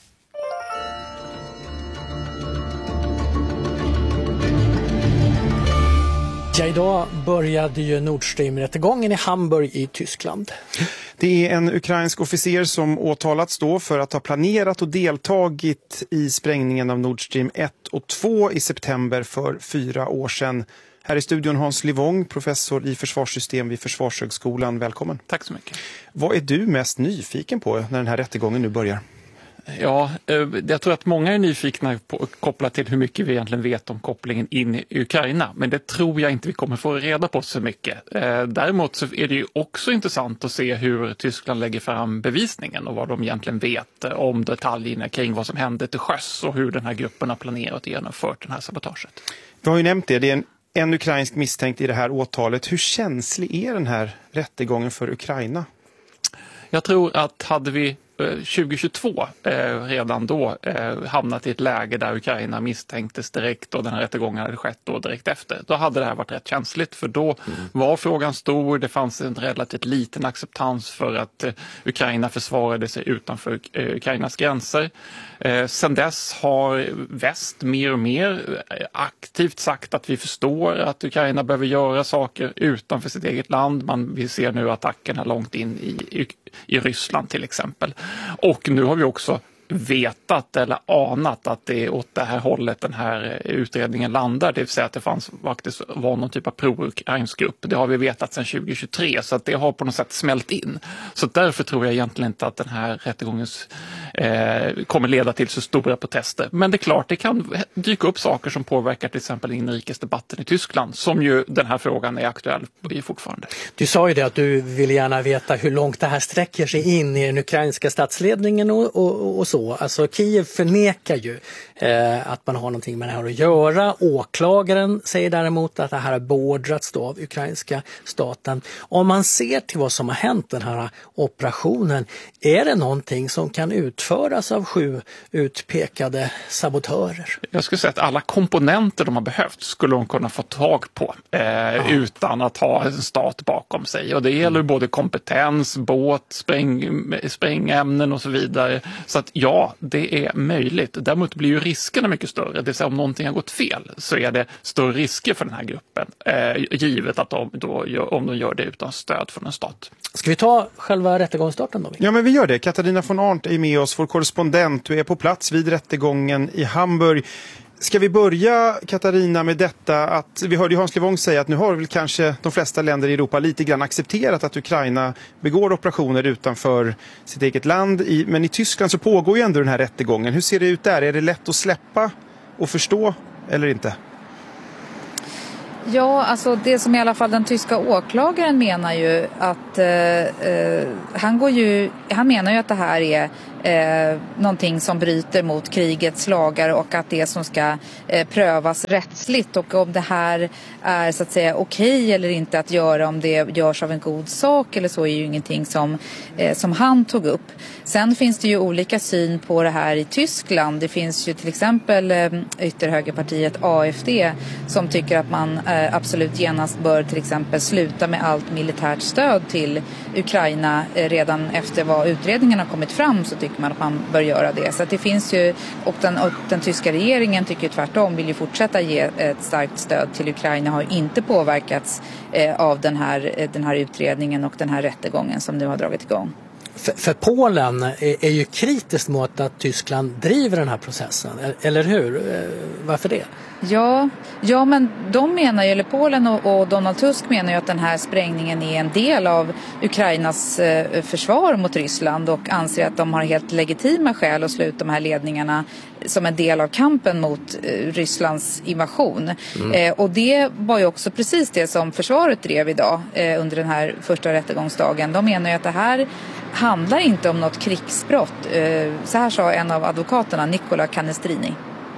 [SPEAKER 3] Ja, idag började ju Nord Stream-rättegången i Hamburg i Tyskland.
[SPEAKER 4] Det är en ukrainsk officer som åtalats då för att ha planerat och deltagit i sprängningen av Nord Stream ett och två i september för fyra år sedan. Här i studion Hans Livong, professor i försvarssystem vid Försvarshögskolan. Välkommen.
[SPEAKER 6] Tack så mycket.
[SPEAKER 4] Vad är du mest nyfiken på när den här rättegången nu börjar?
[SPEAKER 6] Ja, jag tror att många är nyfikna på, kopplat till hur mycket vi egentligen vet om kopplingen in i Ukraina. Men det tror jag inte vi kommer få reda på så mycket. Däremot så är det ju också intressant att se hur Tyskland lägger fram bevisningen och vad de egentligen vet om detaljerna kring vad som hände till sjöss och hur den här gruppen har planerat och genomfört den här sabotaget.
[SPEAKER 4] Vi har ju nämnt det, det är en, en ukrainsk misstänkt i det här åtalet. Hur känslig är den här rättegången för Ukraina?
[SPEAKER 6] Jag tror att hade vi tjugohundratjugotvå eh, redan då eh, hamnat i ett läge där Ukraina misstänktes direkt och den här rättegången hade skett då direkt efter. Då hade det här varit rätt känsligt, för då mm. var frågan stor, det fanns en relativt liten acceptans för att eh, Ukraina försvarade sig utanför eh, Ukrainas gränser. Eh, sen dess har väst mer och mer aktivt sagt att vi förstår att Ukraina behöver göra saker utanför sitt eget land. Man, vi ser nu attackerna långt in i, i, i Ryssland till exempel. Och nu har vi också vetat eller anat att det är åt det här hållet den här utredningen landar. Det vill säga att det fanns faktiskt var någon typ av pro-ukrainsk grupp. Det har vi vetat sedan tjugohundratjugotre, så att det har på något sätt smält in. Så därför tror jag egentligen inte att den här rättegången eh, kommer leda till så stora protester. Men det är klart, det kan dyka upp saker som påverkar till exempel inrikesdebatten i Tyskland, som ju den här frågan är aktuell i fortfarande.
[SPEAKER 3] Du sa ju det att du vill gärna veta hur långt det här sträcker sig in i den ukrainska statsledningen och, och, och så. Alltså Kiev förnekar ju eh, att man har någonting med det här att göra. Åklagaren säger däremot att det här har beordrats då av ukrainska staten. Om man ser till vad som har hänt den här operationen, är det någonting som kan utföras av sju utpekade sabotörer?
[SPEAKER 6] Jag skulle säga att alla komponenter de har behövt skulle de kunna få tag på eh, utan att ha en stat bakom sig. Och det gäller mm. både kompetens, båt, spräng, sprängämnen och så vidare. Så att ja, det är möjligt. Däremot blir ju riskerna mycket större. Det vill säga om någonting har gått fel så är det större risker för den här gruppen. Eh, givet att de då gör, om de gör det utan stöd från en stat.
[SPEAKER 3] Ska vi ta själva rättegångsstarten då?
[SPEAKER 4] Ja, men vi gör det. Katarina von Arndt är med oss, vår korrespondent. Du är på plats vid rättegången i Hamburg. Ska vi börja, Katarina, med detta att vi hörde Hans Levong säga att nu har väl kanske de flesta länder i Europa lite grann accepterat att Ukraina begår operationer utanför sitt eget land. I, men i Tyskland så pågår ju ändå den här rättegången. Hur ser det ut där? Är det lätt att släppa och förstå eller inte?
[SPEAKER 7] Ja, alltså det som i alla fall den tyska åklagaren menar ju att eh, han går ju, han menar ju att det här är eh, någonting som bryter mot krigets lagar och att det som ska eh, prövas rättsligt, och om det här är så att säga okej eller inte att göra, om det görs av en god sak eller så, är ju ingenting som, eh, som han tog upp. Sen finns det ju olika syn på det här i Tyskland. Det finns ju till exempel eh, ytterhögerpartiet A F D som tycker att man eh, absolut genast bör till exempel sluta med allt militärt stöd till Ukraina eh, redan efter vad utredningen har kommit fram, så tycker man att man bör göra det. Så att det finns ju, och den, och den tyska regeringen tycker ju tvärtom, vill ju fortsätta ge ett starkt stöd till Ukraina, har inte påverkats eh, av den här, den här utredningen och den här rättegången som nu har dragit igång.
[SPEAKER 3] För, för Polen är, är ju kritiskt mot att Tyskland driver den här processen, eller hur? Varför det?
[SPEAKER 7] Ja, ja men de menar ju, eller Polen och, och Donald Tusk menar ju att den här sprängningen är en del av Ukrainas eh, försvar mot Ryssland, och anser att de har helt legitima skäl att sluta de här ledningarna som en del av kampen mot eh, Rysslands invasion. Mm. Eh, och det var ju också precis det som försvaret drev idag eh, under den här första rättegångsdagen. De menar ju att det här handlar inte om något krigsbrott. Eh, så här sa en av advokaterna, Nicola Canestrini.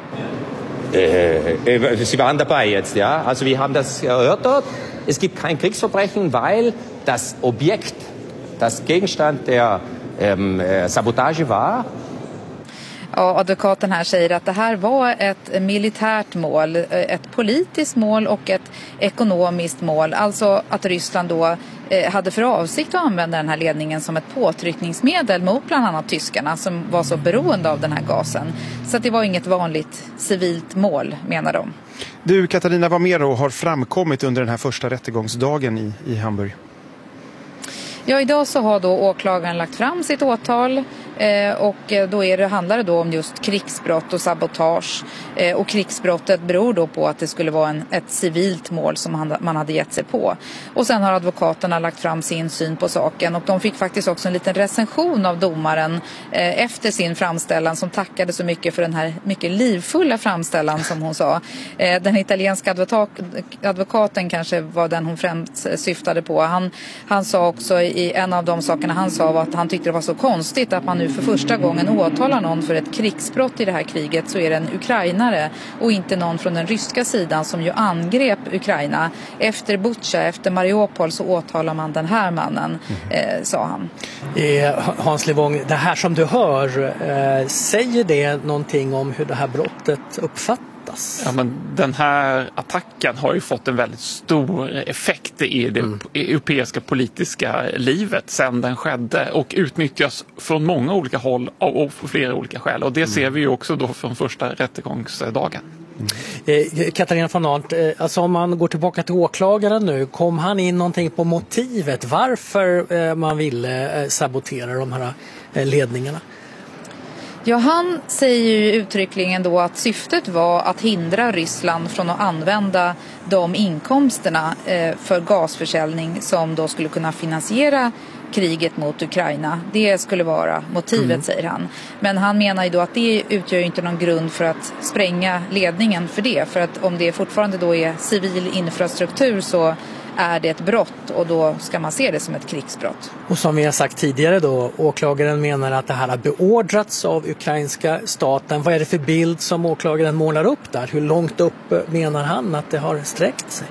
[SPEAKER 8] Äh, Sie waren dabei jetzt, ja? Also wir haben das erörtert. Es gibt kein Kriegsverbrechen, weil das Objekt, das Gegenstand der ähm, Sabotage war.
[SPEAKER 7] Ja, advokaten här säger att det här var ett militärt mål, ett politiskt mål och ett ekonomiskt mål. Alltså att Ryssland då eh, hade för avsikt att använda den här ledningen som ett påtryckningsmedel mot bland annat tyskarna som var så beroende av den här gasen. Så att det var inget vanligt civilt mål, menar de.
[SPEAKER 4] Du, Katarina, vad mer då har framkommit under den här första rättegångsdagen i, i Hamburg?
[SPEAKER 7] Ja, idag så har då åklagaren lagt fram sitt åtal eh, och då är det, handlar det då om just krigsbrott och sabotage. Eh, och krigsbrottet beror då på att det skulle vara en, ett civilt mål som han, man hade gett sig på. Och sen har advokaterna lagt fram sin syn på saken, och de fick faktiskt också en liten recension av domaren eh, efter sin framställan, som tackade så mycket för den här mycket livfulla framställan som hon sa. Eh, den italienska advokat, advokaten kanske var den hon främst syftade på. Han, han sa också i I en av de sakerna han sa var att han tyckte det var så konstigt att man nu för första gången åtalar någon för ett krigsbrott i det här kriget, så är det en ukrainare och inte någon från den ryska sidan som ju angrep Ukraina. Efter Bucha, efter Mariupol, så åtalar man den här mannen, eh, sa han.
[SPEAKER 3] Eh, Hans Levong, det här som du hör, eh, säger det någonting om hur det här brottet uppfattas?
[SPEAKER 6] Ja, men den här attacken har ju fått en väldigt stor effekt i det mm. europeiska politiska livet sedan den skedde, och utnyttjas från många olika håll och flera olika skäl. Och det mm. ser vi ju också då från första rättegångsdagen.
[SPEAKER 3] Mm. Eh, Katarina von Arndt, eh, alltså om man går tillbaka till åklagaren nu, kom han in någonting på motivet varför eh, man ville eh, sabotera de här eh, ledningarna?
[SPEAKER 7] Ja, han säger ju uttryckligen då att syftet var att hindra Ryssland från att använda de inkomsterna eh, för gasförsäljning som då skulle kunna finansiera kriget mot Ukraina. Det skulle vara motivet, mm. säger han. Men han menar ju då att det utgör ju inte någon grund för att spränga ledningen för det. För att om det fortfarande då är civil infrastruktur, så är det ett brott, och då ska man se det som ett krigsbrott.
[SPEAKER 3] Och som vi har sagt tidigare då, åklagaren menar att det här har beordrats av ukrainska staten. Vad är det för bild som åklagaren målar upp där? Hur långt upp menar han att det har sträckt sig?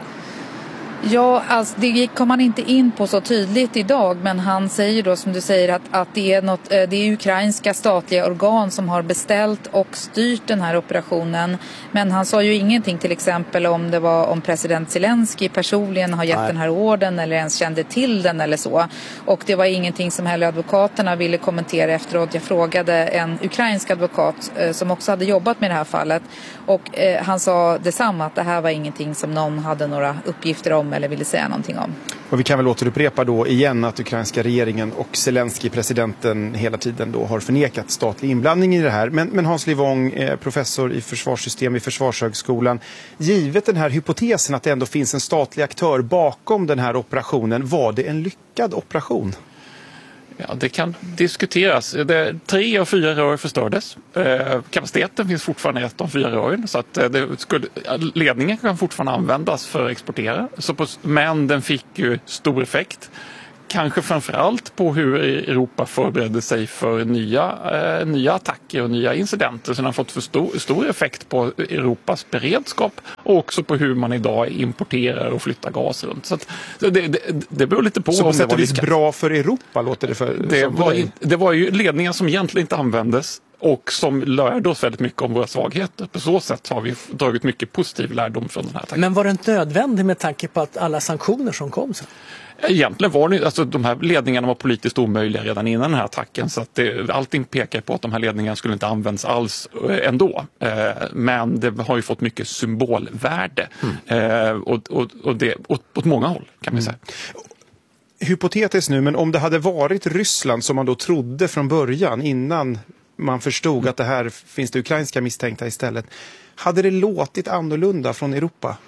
[SPEAKER 7] Ja, alltså det kom man inte in på så tydligt idag, men han säger då, som du säger, att, att det, är något, det är ukrainska statliga organ som har beställt och styrt den här operationen. Men han sa ju ingenting till exempel om det var om president Zelensky personligen har gett Nej. den här orden eller ens kände till den eller så. Och det var ingenting som heller advokaterna ville kommentera efteråt. Jag frågade en ukrainsk advokat eh, som också hade jobbat med det här fallet, och eh, han sa detsamma, att det här var ingenting som någon hade några uppgifter om om eller ville säga någonting om.
[SPEAKER 4] Och vi kan väl återupprepa då igen att ukrainska regeringen och Zelensky, presidenten, hela tiden då har förnekat statlig inblandning i det här. Men, men Hans Livong, eh, professor i försvarssystem vid Försvarshögskolan, givet den här hypotesen att det ändå finns en statlig aktör bakom den här operationen, var det en lyckad operation?
[SPEAKER 6] Ja, det kan diskuteras. Det, tre av fyra rör förstördes. Eh, kapaciteten finns fortfarande i ett av fyra rören, så att det skulle, ledningen kan fortfarande användas för att exportera. Så på, men den fick ju stor effekt. Kanske framförallt på hur Europa förberedde sig för nya, eh, nya attacker och nya incidenter. Så den har fått för stor, stor effekt på Europas beredskap och också på hur man idag importerar och flyttar gas runt. Så att, det, det, det beror lite på
[SPEAKER 4] så
[SPEAKER 6] om
[SPEAKER 4] på
[SPEAKER 6] det var
[SPEAKER 4] lyckas. Bra för Europa låter det för.
[SPEAKER 6] Det var, det var ju ledningar som egentligen inte användes och som lärde oss väldigt mycket om våra svagheter. På så sätt har vi dragit mycket positiv lärdom från den här attacken.
[SPEAKER 3] Men var det inte nödvändigt med tanke på att alla sanktioner som kom sen?
[SPEAKER 6] Egentligen var det, alltså de här ledningarna var politiskt omöjliga redan innan den här attacken, så att det, allting pekar på att de här ledningarna skulle inte användas alls ändå. Eh, men det har ju fått mycket symbolvärde mm. eh, och, och, och det åt, åt många håll kan man säga.
[SPEAKER 4] Mm. Hypotetiskt nu, men om det hade varit Ryssland som man då trodde från början innan man förstod mm. att det här finns det ukrainska misstänkta istället, hade det låtit annorlunda från Europa?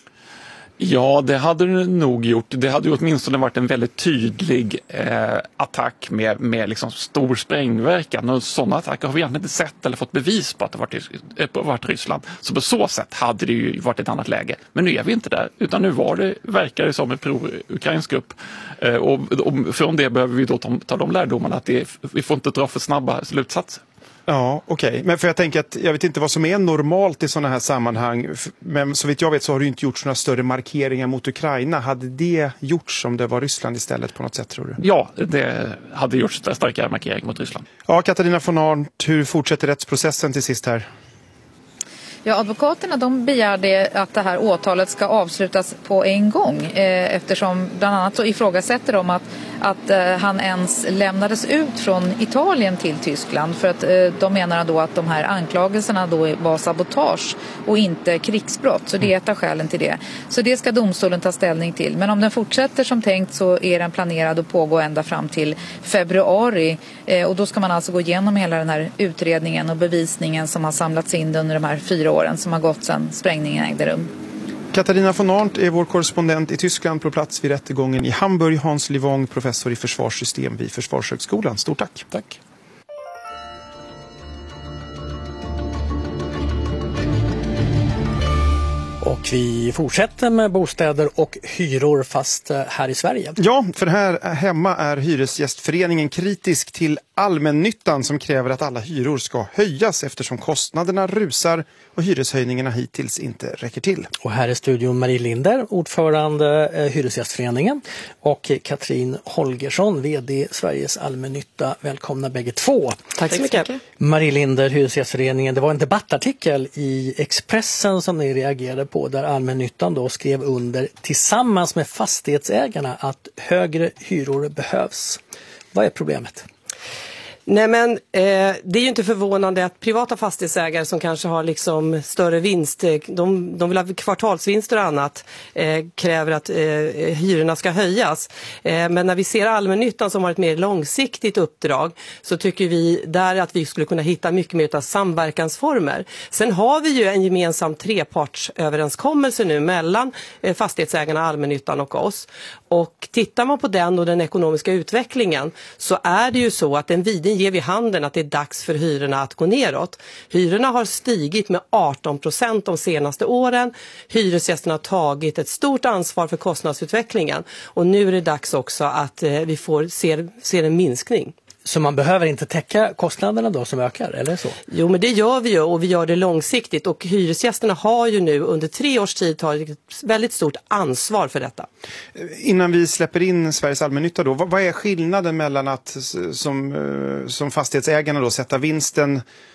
[SPEAKER 6] Ja, det hade det nog gjort. Det hade ju åtminstone varit en väldigt tydlig eh, attack med, med liksom stor sprängverkan. Och sådana attacker har vi egentligen inte sett eller fått bevis på att det varit, eh, varit Ryssland. Så på så sätt hade det ju varit ett annat läge. Men nu är vi inte där, utan nu var det, verkar det som en pro-ukrainsk grupp. Eh, och, och från det behöver vi då ta, ta de lärdomarna att det, vi får inte dra för snabba slutsatser.
[SPEAKER 4] Ja, okej. Okay. Men för jag tänker att jag vet inte vad som är normalt i sådana här sammanhang. Men så vitt jag vet så har det inte gjorts några större markeringar mot Ukraina. Hade det gjorts om det var Ryssland istället på något sätt, tror du?
[SPEAKER 6] Ja, det hade gjorts starkare markering mot Ryssland.
[SPEAKER 4] Ja, Katarina von Arndt, hur fortsätter rättsprocessen till sist här?
[SPEAKER 7] Ja, advokaterna de begärde att det här åtalet ska avslutas på en gång eh, eftersom bland annat så ifrågasätter de att, att eh, han ens lämnades ut från Italien till Tyskland för att eh, de menar då att de här anklagelserna då var sabotage och inte krigsbrott, så det är ett av skälen till det. Så det ska domstolen ta ställning till, men om den fortsätter som tänkt så är den planerad att pågå ända fram till februari eh, och då ska man alltså gå igenom hela den här utredningen och bevisningen som har samlats in under de här fyra åren som har gått sedan sprängningen ägde rum.
[SPEAKER 4] Katarina von Arndt är vår korrespondent i Tyskland på plats vid rättegången i Hamburg. Hans Livong, professor i försvarssystem vid Försvarshögskolan. Stort tack.
[SPEAKER 6] Tack.
[SPEAKER 3] Och vi fortsätter med bostäder och hyror fast här i Sverige.
[SPEAKER 4] Ja, för här hemma är Hyresgästföreningen kritisk till allmännyttan som kräver att alla hyror ska höjas eftersom kostnaderna rusar och hyreshöjningarna hittills inte räcker till.
[SPEAKER 3] Och här är studion Marie Linder, ordförande eh, Hyresgästföreningen, och Katrin Holgersson, vd Sveriges allmännytta. Välkomna bägge två.
[SPEAKER 9] Tack så mycket.
[SPEAKER 3] Marie Linder, Hyresgästföreningen. Det var en debattartikel i Expressen som ni reagerade på där allmännyttan då skrev under tillsammans med fastighetsägarna att högre hyror behövs. Vad är problemet?
[SPEAKER 9] Nej men eh, det är ju inte förvånande att privata fastighetsägare som kanske har liksom större vinst, de, de vill ha kvartalsvinster och annat, eh, kräver att eh, hyrorna ska höjas. Eh, men när vi ser allmännyttan som har ett mer långsiktigt uppdrag så tycker vi där att vi skulle kunna hitta mycket mer av samverkansformer. Sen har vi ju en gemensam trepartsöverenskommelse nu mellan eh, fastighetsägarna, allmännyttan och oss. Och tittar man på den och den ekonomiska utvecklingen så är det ju så att den viden ger vid handen att det är dags för hyrorna att gå neråt. Hyrorna har stigit med arton procent de senaste åren. Hyresgästerna har tagit ett stort ansvar för kostnadsutvecklingen. Och nu är det dags också att eh, vi får se, se en minskning.
[SPEAKER 3] Så man behöver inte täcka kostnaderna då som ökar, eller så?
[SPEAKER 9] Jo, men det gör vi ju och vi gör det långsiktigt. Och hyresgästerna har ju nu under tre års tid tagit ett väldigt stort ansvar för detta.
[SPEAKER 4] Innan vi släpper in Sveriges allmännytta då, vad är skillnaden mellan att som, som fastighetsägarna då sätta vinsten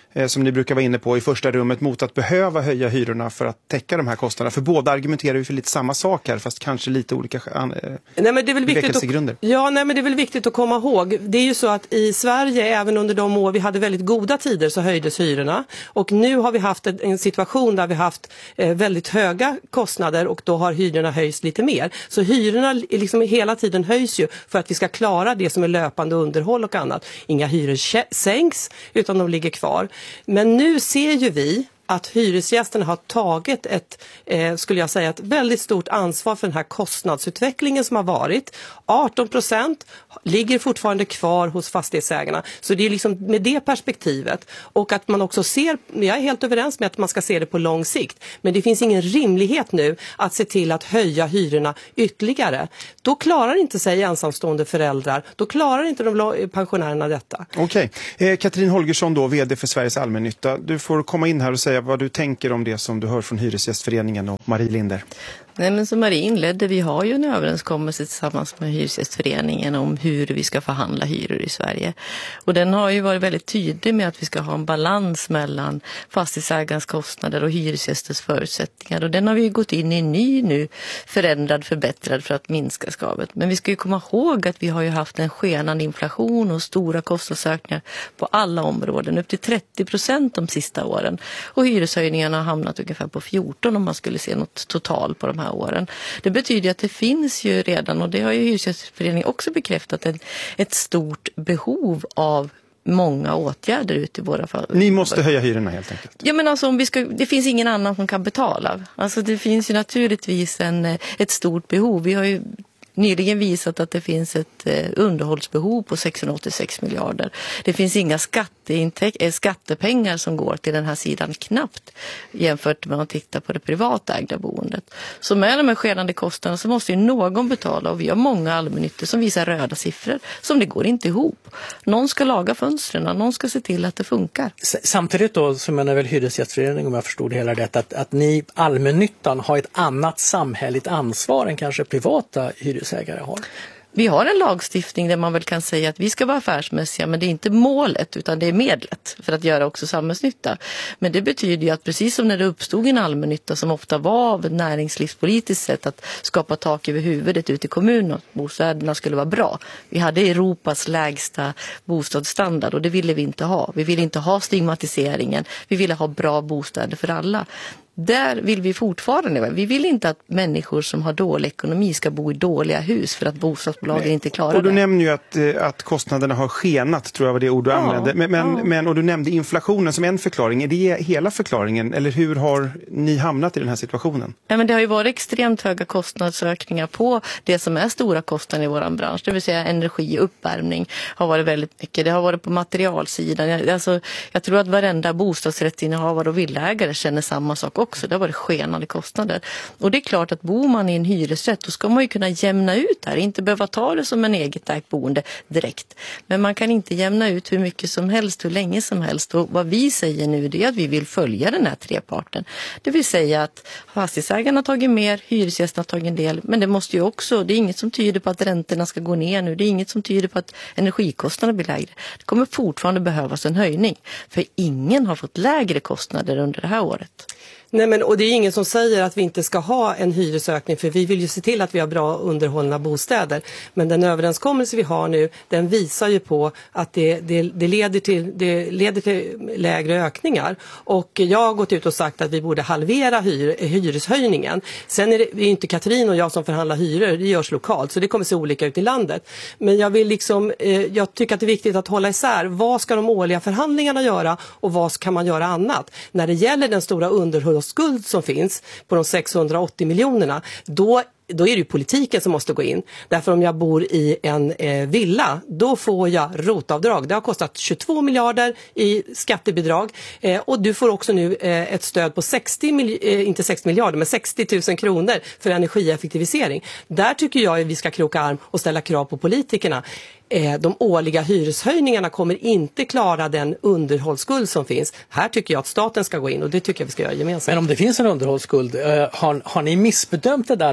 [SPEAKER 4] eh, som ni brukar vara inne på i första rummet mot att behöva höja hyrorna för att täcka de här kostnaderna? För båda argumenterar ju för lite samma sak här, fast kanske lite olika eh,
[SPEAKER 9] nej, men det är väl viktigt
[SPEAKER 4] väckelsegrunder.
[SPEAKER 9] Att, ja, nej, men det är väl viktigt att komma ihåg. Det är ju så att i Sverige, även under de år vi hade väldigt goda tider, så höjdes hyrorna. Och nu har vi haft en, en situation där vi haft eh, väldigt höga kostnader och då har hyrorna höjs lite mer. Så hyrorna liksom hela tiden höjs ju för att vi ska klara det som är löpande underhåll och annat. Inga hyror sänks utan de ligger kvar. Men nu ser ju vi att hyresgästerna har tagit ett, eh, skulle jag säga, ett väldigt stort ansvar för den här kostnadsutvecklingen som har varit. arton procent ligger fortfarande kvar hos fastighetsägarna. Så det är liksom med det perspektivet. Och att man också ser, jag är helt överens med att man ska se det på lång sikt. Men det finns ingen rimlighet nu att se till att höja hyrorna ytterligare. Då klarar inte sig ensamstående föräldrar. Då klarar inte de pensionärerna detta.
[SPEAKER 4] Okej. Eh, Katrin Holgersson då, vd för Sveriges allmännytta. Du får komma in här och säga vad du tänker om det som du hör från Hyresgästföreningen och Marie Linder.
[SPEAKER 10] Nej, men som Marie inledde, vi har ju en överenskommelse tillsammans med Hyresgästföreningen om hur vi ska förhandla hyror i Sverige. Och den har ju varit väldigt tydlig med att vi ska ha en balans mellan fastighetsägarens kostnader och hyresgästers förutsättningar. Och den har vi ju gått in i en ny nu, förändrad, förbättrad för att minska skavet. Men vi ska ju komma ihåg att vi har ju haft en skenande inflation och stora kostnadsökningar på alla områden, upp till trettio procent de sista åren. Och hyreshöjningarna har hamnat ungefär på fjorton om man skulle se något total på de här åren. Det betyder att det finns ju redan, och det har ju Hyresgästföreningen också bekräftat, ett, ett stort behov av många åtgärder ute i våra fall.
[SPEAKER 4] Ni måste höja hyrorna helt enkelt.
[SPEAKER 10] Ja, men alltså om vi ska, det finns ingen annan som kan betala. Alltså det finns ju naturligtvis en, ett stort behov. Vi har ju nyligen visat att det finns ett eh, underhållsbehov på sexhundraåttiosex miljarder. Det finns inga skatteintäk- eh, skattepengar som går till den här sidan, knappt, jämfört med att titta på det privata ägda boendet. Så med de här skenande kostnaderna så måste ju någon betala, och vi har många allmännyttor som visar röda siffror som det går inte ihop. Någon ska laga fönstren, någon ska se till att det funkar.
[SPEAKER 3] Samtidigt då, som menar väl Hyresgästföreningen, om jag förstod det hela rätt, att, att ni allmännyttan har ett annat samhälleligt ansvar än kanske privata hyresgäster har.
[SPEAKER 10] Vi har en lagstiftning där man väl kan säga att vi ska vara affärsmässiga, men det är inte målet utan det är medlet för att göra också samhällsnytta. Men det betyder ju att precis som när det uppstod en allmännytta som ofta var av ett näringslivspolitiskt sätt att skapa tak över huvudet ute i kommunen, att bostäderna skulle vara bra. Vi hade Europas lägsta bostadsstandard och det ville vi inte ha. Vi ville inte ha stigmatiseringen. Vi ville ha bra bostäder för alla. Där vill vi fortfarande. Vi vill inte att människor som har dålig ekonomi ska bo i dåliga hus för att bostadsbolagen Nej. inte klarar det.
[SPEAKER 4] Och du nämner ju att, att kostnaderna har skenat, tror jag var det ord du ja, använde. Men, men, ja. men, och du nämnde inflationen som en förklaring. Är det hela förklaringen? Eller hur har ni hamnat i den här situationen?
[SPEAKER 10] Ja, men det har ju varit extremt höga kostnadsökningar på det som är stora kostnader i vår bransch. Det vill säga energi och uppvärmning har varit väldigt mycket. Det har varit på materialsidan. Jag, alltså, jag tror att varenda bostadsrättsinnehavare och villägare känner samma sak också. Det har varit skenande kostnader. Och det är klart att bor man i en hyresrätt då ska man ju kunna jämna ut här. Inte behöva ta det som en eget ägt boende direkt. Men man kan inte jämna ut hur mycket som helst, hur länge som helst. Och vad vi säger nu är att vi vill följa den här treparten. Det vill säga att fastighetsägarna har tagit mer, hyresgästerna har tagit en del. Men det måste ju också, det är inget som tyder på att räntorna ska gå ner nu. Det är inget som tyder på att energikostnaderna blir lägre. Det kommer fortfarande behövas en höjning. För ingen har fått lägre kostnader under det här året.
[SPEAKER 9] Nej, men, och det är ingen som säger att vi inte ska ha en hyresökning, för vi vill ju se till att vi har bra underhållna bostäder. Men den överenskommelse vi har nu, den visar ju på att det, det, det, leder, till, det leder till lägre ökningar. Och jag har gått ut och sagt att vi borde halvera hyr, hyreshöjningen. Sen är det, det är inte Katrin och jag som förhandlar hyror, det görs lokalt, så det kommer se olika ut i landet. Men jag vill liksom, eh, jag tycker att det är viktigt att hålla isär. Vad ska de årliga förhandlingarna göra och vad kan man göra annat? När det gäller den stora underhåll skuld som finns på de sexhundraåttio miljonerna, då då är det ju politiken som måste gå in. Därför om jag bor i en eh, villa, då får jag rotavdrag. Det har kostat tjugotvå miljarder i skattebidrag. Eh, och du får också nu eh, ett stöd på sextio, mil- eh, inte sextio miljarder, men sextio tusen kronor för energieffektivisering. Där tycker jag att vi ska kroka arm och ställa krav på politikerna. De årliga hyreshöjningarna kommer inte klara den underhållsskuld som finns. Här tycker jag att staten ska gå in och det tycker jag vi ska göra gemensamt.
[SPEAKER 3] Men om det finns en underhållsskuld, har, har ni missbedömt det där under året?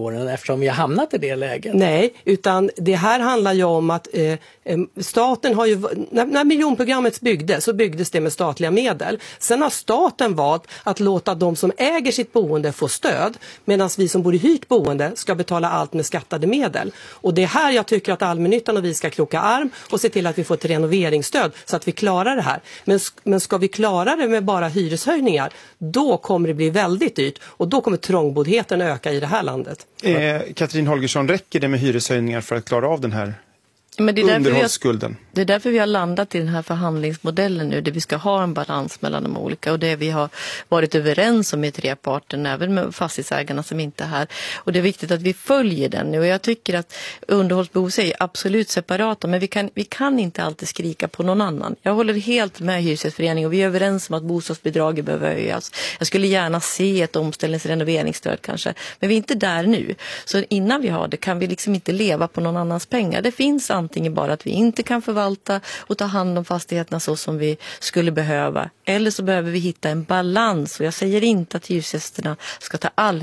[SPEAKER 3] åren eftersom vi har hamnat i det läget?
[SPEAKER 9] Nej, utan det här handlar ju om att eh, staten har ju, när, när miljonprogrammet byggdes så byggdes det med statliga medel. Sen har staten valt att låta de som äger sitt boende få stöd medan vi som bor i hyrt boende ska betala allt med skattade medel. Och det är här jag tycker att allmännyttan och vi ska kroka arm och se till att vi får ett renoveringsstöd så att vi klarar det här. Men, men ska vi klara det med bara hyreshöjningar, då kommer det bli väldigt dyrt och då kommer trångboddheten öka i det här landet.
[SPEAKER 4] Eh, Katrin Holgersson, räcker det med hyreshöjningar för att klara av den här
[SPEAKER 10] Men det är
[SPEAKER 4] underhållsskulden?
[SPEAKER 10] Det är därför vi har landat i den här förhandlingsmodellen nu, där vi ska ha en balans mellan de olika, och det vi har varit överens om i treparten, även med fastighetsägarna som inte är här. Och det är viktigt att vi följer den nu, och jag tycker att underhållsbehov är absolut separata, men vi kan, vi kan inte alltid skrika på någon annan. Jag håller helt med Hyresgästföreningen och vi är överens om att bostadsbidraget behöver höjas. Jag skulle gärna se ett omställningsrenoveringsstöd kanske, men vi är inte där nu. Så innan vi har det kan vi liksom inte leva på någon annans pengar. Det finns antingen bara att vi inte kan förvalta och ta hand om fastigheterna så som vi skulle behöva. Eller så behöver vi hitta en balans. Och jag säger inte att hyresgästerna ska ta all